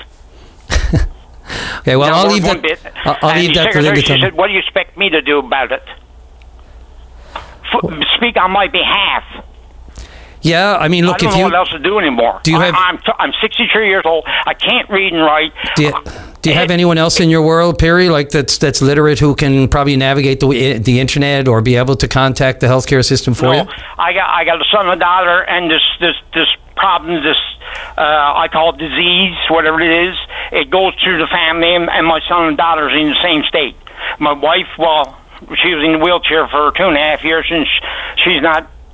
Speaker 1: Okay, well,
Speaker 10: Not
Speaker 1: I'll
Speaker 10: worried
Speaker 1: leave
Speaker 10: one
Speaker 1: that.
Speaker 10: bit.
Speaker 1: I'll, I'll
Speaker 10: and
Speaker 1: leave
Speaker 10: the
Speaker 1: that for Lynn
Speaker 10: secretary,
Speaker 1: to tell
Speaker 10: she
Speaker 1: me.
Speaker 10: said, "What do you expect me to do about it? F- speak on my behalf."
Speaker 1: Yeah, I mean, look,
Speaker 10: I don't
Speaker 1: if
Speaker 10: know
Speaker 1: you
Speaker 10: what else to do anymore.
Speaker 1: Do you
Speaker 10: I,
Speaker 1: have-
Speaker 10: I'm t- I'm sixty-three years old. I can't read and write.
Speaker 1: do you, do you have anyone else in your world, Perry, like that's that's literate who can probably navigate the the internet or be able to contact the healthcare system for
Speaker 10: no,
Speaker 1: you?
Speaker 10: I got I got a son and a daughter, and this this this problem, this uh, I call it disease, whatever it is. It goes through the family, and, and my son and daughter's in the same state. My wife, well, she was in the wheelchair for two and a half years, and sh- she's not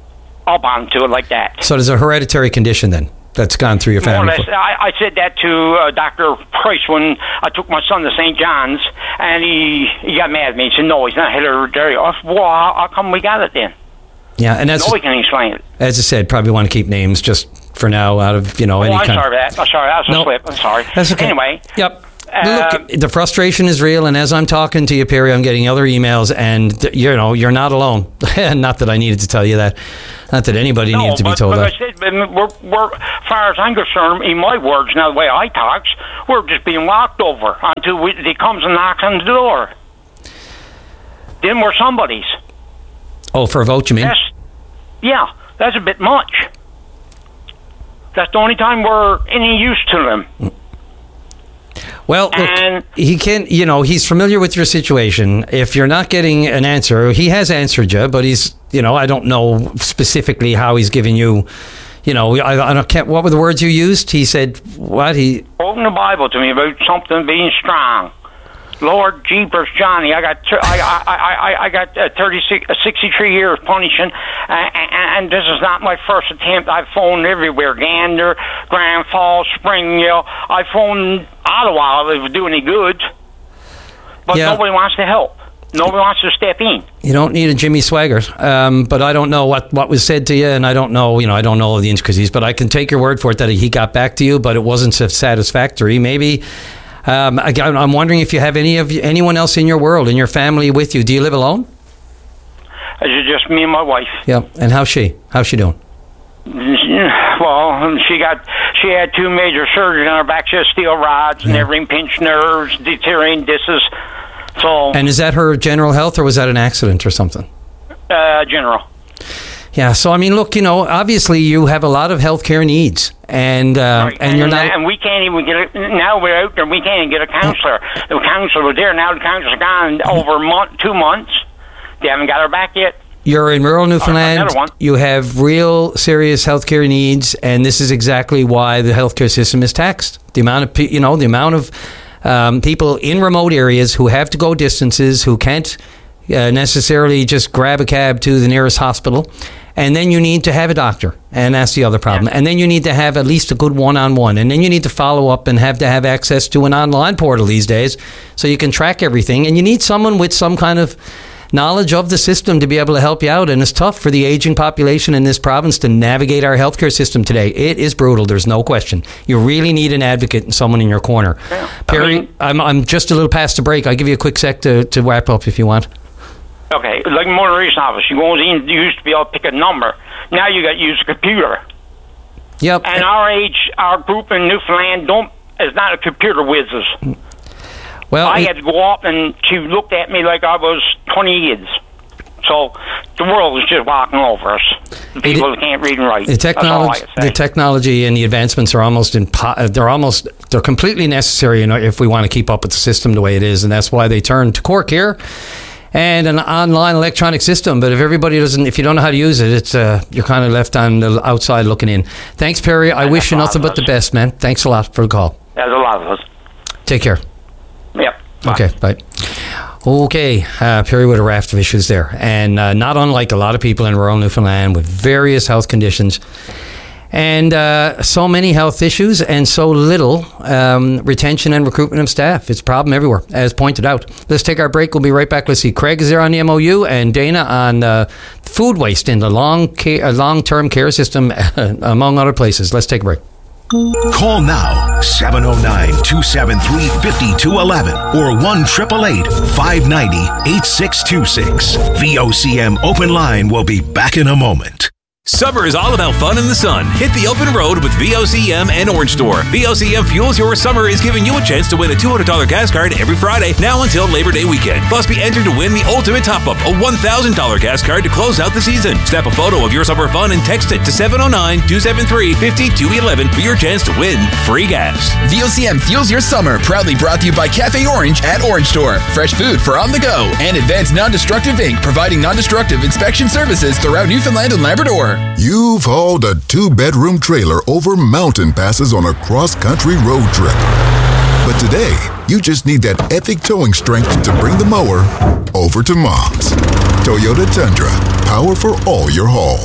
Speaker 10: up onto it like that.
Speaker 1: So there's a hereditary condition then that's gone through your
Speaker 10: More or
Speaker 1: family.
Speaker 10: less, I, I said that to uh, Doctor Price when I took my son to Saint John's, and he, he got mad at me. He said, no, he's not hereditary. I said, well, how, how come we got it then?
Speaker 1: Yeah, and that's,
Speaker 10: Nobody can explain it.
Speaker 1: as I said, probably want to keep names just for now out of, you know,
Speaker 10: Oh,
Speaker 1: any
Speaker 10: I'm
Speaker 1: kind
Speaker 10: sorry for that. I'm sorry. That was a
Speaker 1: Nope.
Speaker 10: slip. I'm sorry.
Speaker 1: That's okay.
Speaker 10: Anyway.
Speaker 1: Yep.
Speaker 10: Uh,
Speaker 1: Look, the frustration is real, and as I'm talking to you, Perry, I'm getting other emails, and th- you know you're not alone. Not that I needed to tell you that. Not that anybody
Speaker 10: no,
Speaker 1: needed to
Speaker 10: but,
Speaker 1: be told
Speaker 10: but
Speaker 1: that.
Speaker 10: I said, but we're, we're, as far as I'm concerned, in my words, now the way I talk, we're just being walked over until we, he comes and knocks on the door. Then we're somebody's.
Speaker 1: Oh, for a vote, you mean?
Speaker 10: That's, yeah, that's a bit much. That's the only time we're any use to them.
Speaker 1: Well, look,
Speaker 10: And-
Speaker 1: he can, you know, he's familiar with your situation. If you're not getting an answer, he has answered you, but he's, you know, I don't know specifically how he's giving you, you know, I, I don't, can't, what were the words you used? He said, what? He,
Speaker 10: Quoting the Bible to me about something being strong. Lord Jeepers, Johnny, I got I I I I got uh, thirty-six, uh, sixty-three years punishing, uh, and, and this is not my first attempt. I've phoned everywhere: Gander, Grand Falls, Springdale. I phoned Ottawa if it would do any good, but
Speaker 1: Yeah.
Speaker 10: nobody wants to help. Nobody wants to step in.
Speaker 1: you don't need a Jimmy Swaggart, um, but I don't know what, what was said to you, and I don't know, you know, I don't know the intricacies, but I can take your word for it that he got back to you, but it wasn't satisfactory. Maybe. Um, again, I'm wondering if you have any of you, anyone else in your world, in your family with you. Do you live alone?
Speaker 10: It's just me and my wife.
Speaker 1: Yeah. And how's she? How's she doing?
Speaker 10: Well, she got she had two major surgeries on her back. She has steel rods and everything, pinched nerves, deteriorating discs. So,
Speaker 1: And is that her general health, or was that an accident or something?
Speaker 10: uh, general.
Speaker 1: Yeah. So I mean, look, you know, obviously you have a lot of healthcare needs, and uh, and you're not.
Speaker 10: And we can't even get a, now we're out there. We can't even get a counselor. The counselor was there. Now the counselor's gone over a month, two months. They haven't got her back yet.
Speaker 1: You're in rural Newfoundland.
Speaker 10: another one.
Speaker 1: You have real serious healthcare needs, and this is exactly why the healthcare system is taxed. The amount of pe- you know, the amount of um, people in remote areas who have to go distances, who can't uh, necessarily just grab a cab to the nearest hospital. And then you need to have a doctor, and that's the other problem. And then you need to have at least a good one-on-one, and then you need to follow up and have to have access to an online portal these days so you can track everything. And you need someone with some kind of knowledge of the system to be able to help you out. And it's tough for the aging population in this province to navigate our healthcare system today. It is brutal. There's no question. You really need an advocate and someone in your corner.
Speaker 10: Yeah.
Speaker 1: Perry,
Speaker 10: I mean,
Speaker 1: I'm, I'm just a little past the break. I'll give you a quick sec to, to wrap up if you want.
Speaker 10: Okay, like motor racing office, you go in, you used to be able to pick a number. Now you got to use a computer.
Speaker 1: Yep.
Speaker 10: And our age, our group in Newfoundland don't is not a computer whizzes.
Speaker 1: Well,
Speaker 10: I
Speaker 1: it-
Speaker 10: had to go up, and she looked at me like I was twenty years. So the world is just walking over us. The people that can't read and write.
Speaker 1: The
Speaker 10: That's all I
Speaker 1: technology,
Speaker 10: can say.
Speaker 1: the technology, and the advancements are almost impo- they're almost they're completely necessary, you know, if we want to keep up with the system the way it is, and that's why they turned to Cork here and an online electronic system. But if everybody doesn't, if you don't know how to use it, it's uh, you're kind of left on the outside looking in. Thanks, Perry. I wish you nothing but the best, man. Thanks a lot for the call.
Speaker 10: There's a lot of us.
Speaker 1: Take care.
Speaker 10: Yep.
Speaker 1: Okay, bye. Okay, uh, Perry with a raft of issues there. And uh, not unlike a lot of people in rural Newfoundland with various health conditions and uh, so many health issues and so little um, retention and recruitment of staff. It's a problem everywhere, as pointed out. Let's take our break. We'll be right back. Let's see. Craig is there on the M O U and Dana on uh, food waste in the long care, uh, long-term care system, among other places. Let's take a break.
Speaker 3: Call now, seven oh nine, two seven three, five two one one or one eight eight eight, five nine zero, eight six two six. V O C M Open Line will be back in a moment.
Speaker 11: Summer is all about fun in the sun. Hit the open road with V O C M and Orange Store. V O C M Fuels Your Summer is giving you a chance to win a two hundred dollars gas card every Friday, now until Labor Day weekend. Plus, be entered to win the ultimate top-up, a one thousand dollars gas card to close out the season. Snap a photo of your summer fun and text it to seven oh nine, two seven three, five two one one for your chance to win free gas.
Speaker 19: V O C M Fuels Your Summer, proudly brought to you by Cafe Orange at Orange Store. Fresh food for on the go. And Advanced Non-Destructive Incorporated, providing non-destructive inspection services throughout Newfoundland and Labrador.
Speaker 12: You've hauled a two-bedroom trailer over mountain passes on a cross-country road trip. But today, you just need that epic towing strength to bring the mower over to Mom's. Toyota Tundra, power for all your hauls.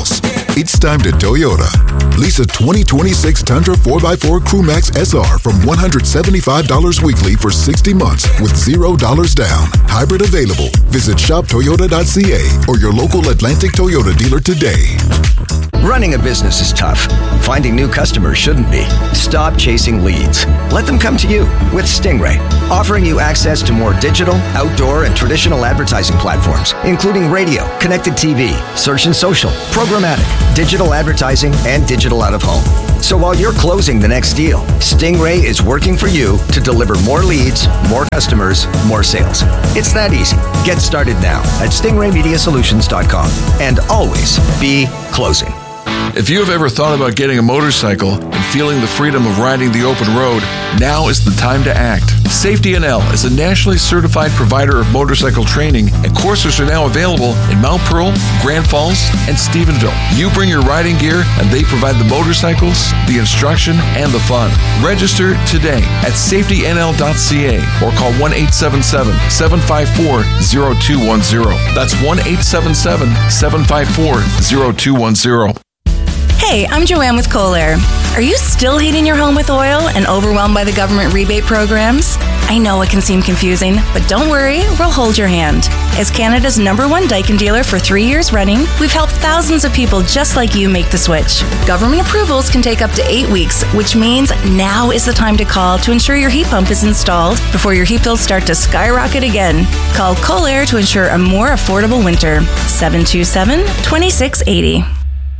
Speaker 12: It's time to Toyota. Lease a twenty twenty-six Tundra four by four Crewmax S R from one hundred seventy-five dollars weekly for sixty months with zero dollars down. Hybrid available. Visit shop toyota dot c a or your local Atlantic Toyota dealer today.
Speaker 13: Running a business is tough. Finding new customers shouldn't be. Stop chasing leads. Let them come to you with Stingray, offering you access to more digital, outdoor, and traditional advertising platforms, including radio, connected T V, search and social, programmatic, digital advertising, and digital out of home. So while you're closing the next deal, Stingray is working for you to deliver more leads, more customers, more sales. It's that easy. Get started now at stingray media solutions dot com and always be closing.
Speaker 14: If you have ever thought about getting a motorcycle and feeling the freedom of riding the open road, now is the time to act. Safety N L is a nationally certified provider of motorcycle training, and courses are now available in Mount Pearl, Grand Falls, and Stephenville. You bring your riding gear, and they provide the motorcycles, the instruction, and the fun. Register today at safety n l dot c a or call one eight seven seven, seven five four, zero two one zero. That's one eight seven seven, seven five four, zero two one zero.
Speaker 16: Hey, I'm Joanne with Kohler. Are you still heating your home with oil and overwhelmed by the government rebate programs? I know it can seem confusing, but don't worry, we'll hold your hand. As Canada's number one Daikin dealer for three years running, we've helped thousands of people just like you make the switch. Government approvals can take up to eight weeks, which means now is the time to call to ensure your heat pump is installed before your heat bills start to skyrocket again. Call Kohler to ensure a more affordable winter. seven two seven, two six eight zero.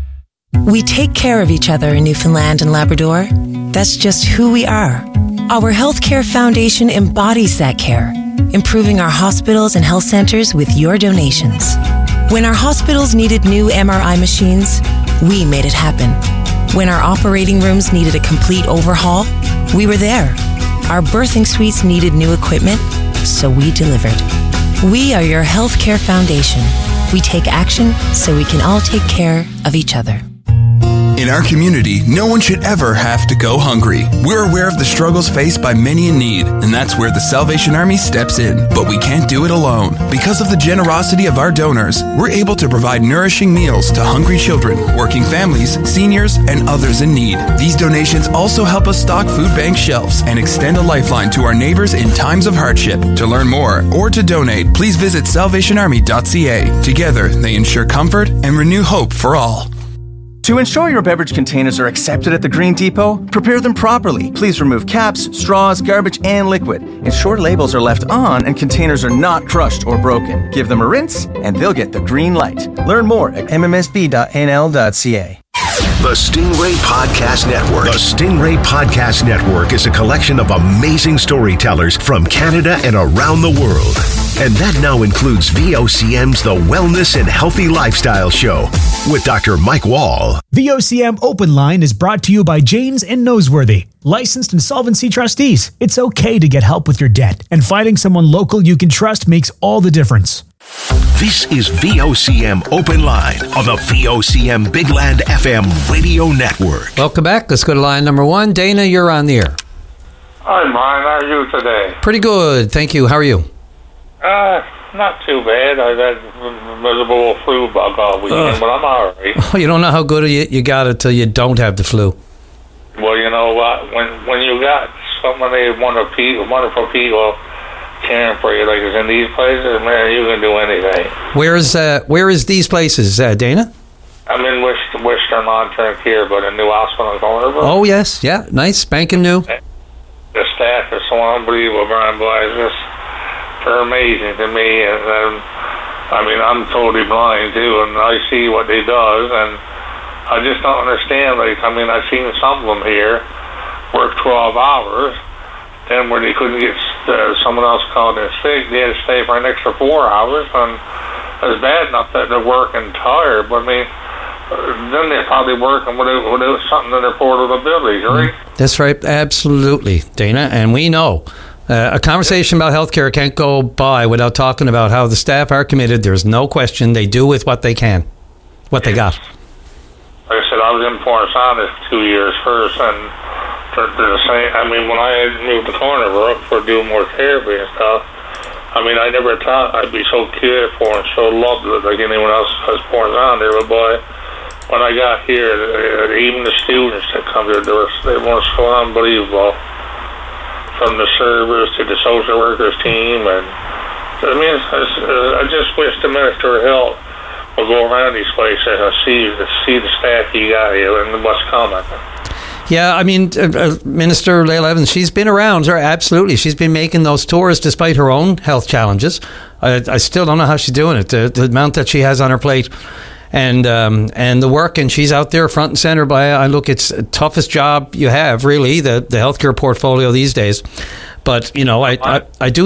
Speaker 17: We take care of each other in Newfoundland and Labrador. That's just who we are. Our Healthcare Foundation embodies that care, improving our hospitals and health centers with your donations. When our hospitals needed new M R I machines, we made it happen. When our operating rooms needed a complete overhaul, we were there. Our birthing suites needed new equipment, so we delivered. We are your Healthcare Foundation. We take action so we can all take care of each other.
Speaker 18: In our community, no one should ever have to go hungry. We're aware of the struggles faced by many in need, and that's where the Salvation Army steps in. But we can't do it alone. Because of the generosity of our donors, we're able to provide nourishing meals to hungry children, working families, seniors, and others in need. These donations also help us stock food bank shelves and extend a lifeline to our neighbors in times of hardship. To learn more or to donate, please visit salvation army dot c a. Together, they ensure comfort and renew hope for all.
Speaker 20: To ensure your beverage containers are accepted at the Green Depot, prepare them properly. Please remove caps, straws, garbage, and liquid. Ensure labels are left on and containers are not crushed or broken. Give them a rinse, and they'll get the green light. Learn more at m m s b dot n l dot c a.
Speaker 3: The Stingray Podcast Network. The Stingray Podcast Network is a collection of amazing storytellers from Canada and around the world. And that now includes V O C M's The Wellness and Healthy Lifestyle Show with Doctor Mike Wall.
Speaker 9: V O C M Open Line is brought to you by Janes and Noseworthy, licensed insolvency trustees. It's okay to get help with your debt, and finding someone local you can trust makes all the difference.
Speaker 3: This is V O C M Open Line on the V O C M Big Land F M Radio Network.
Speaker 1: Welcome back. Let's go to line number one. Dana, you're on the air.
Speaker 27: Hi, Brian. How are you today?
Speaker 1: Pretty good. Thank you. How are you?
Speaker 27: Uh, not too bad. I've had a miserable flu bug all weekend, uh, but I'm all right.
Speaker 1: Oh, you don't know how good you, you got it till you don't have the flu.
Speaker 27: Well, you know what? When when you got so many wonderful people, wonderful people caring for you, like it's in these places, man, you can do anything.
Speaker 1: Where is uh, where is these places, uh, Dana?
Speaker 27: I'm in West, Western Long-Term Care, but a new hospital in Cornerville.
Speaker 1: Oh, yes. Yeah, nice. Spanking new.
Speaker 27: The staff is so unbelievable, Brian Boy. It's just they're amazing to me. And um, I mean, I'm totally blind, too, and I see what they does, and I just don't understand. Like, I mean, I've seen some of them here work twelve hours, then when they couldn't get uh, someone else called in sick, they had to stay for an extra four hours, and it's bad enough that they're working tired, but I mean, then they're probably working without, without something in their portable abilities, right?
Speaker 1: That's right, absolutely, Dana, and we know uh, a conversation about healthcare can't go by without talking about how the staff are committed. There's no question they do with what they can, what they got.
Speaker 27: Like I said, I was in Port Saunders two years first, and they're, they're the same. I mean, when I had moved to Cornerville for doing more therapy and stuff, I mean, I never thought I'd be so cared for and so loved like anyone else has Port Saunders, but boy, when I got here, uh, even the students that come here, they were, they were so unbelievable. From the servers to the social workers team, and I mean, I just wish the Minister of Health would go around these places and see the see the staff he got here and what's coming.
Speaker 1: Yeah, I mean, uh, uh, Minister Lael Evans, she's been around, her, absolutely. She's been making those tours despite her own health challenges. I, I still don't know how she's doing it, the, the amount that she has on her plate. And um, and the work, and she's out there front and center. By I look, it's the toughest job you have, really, the the healthcare portfolio these days. But you know, I I, I do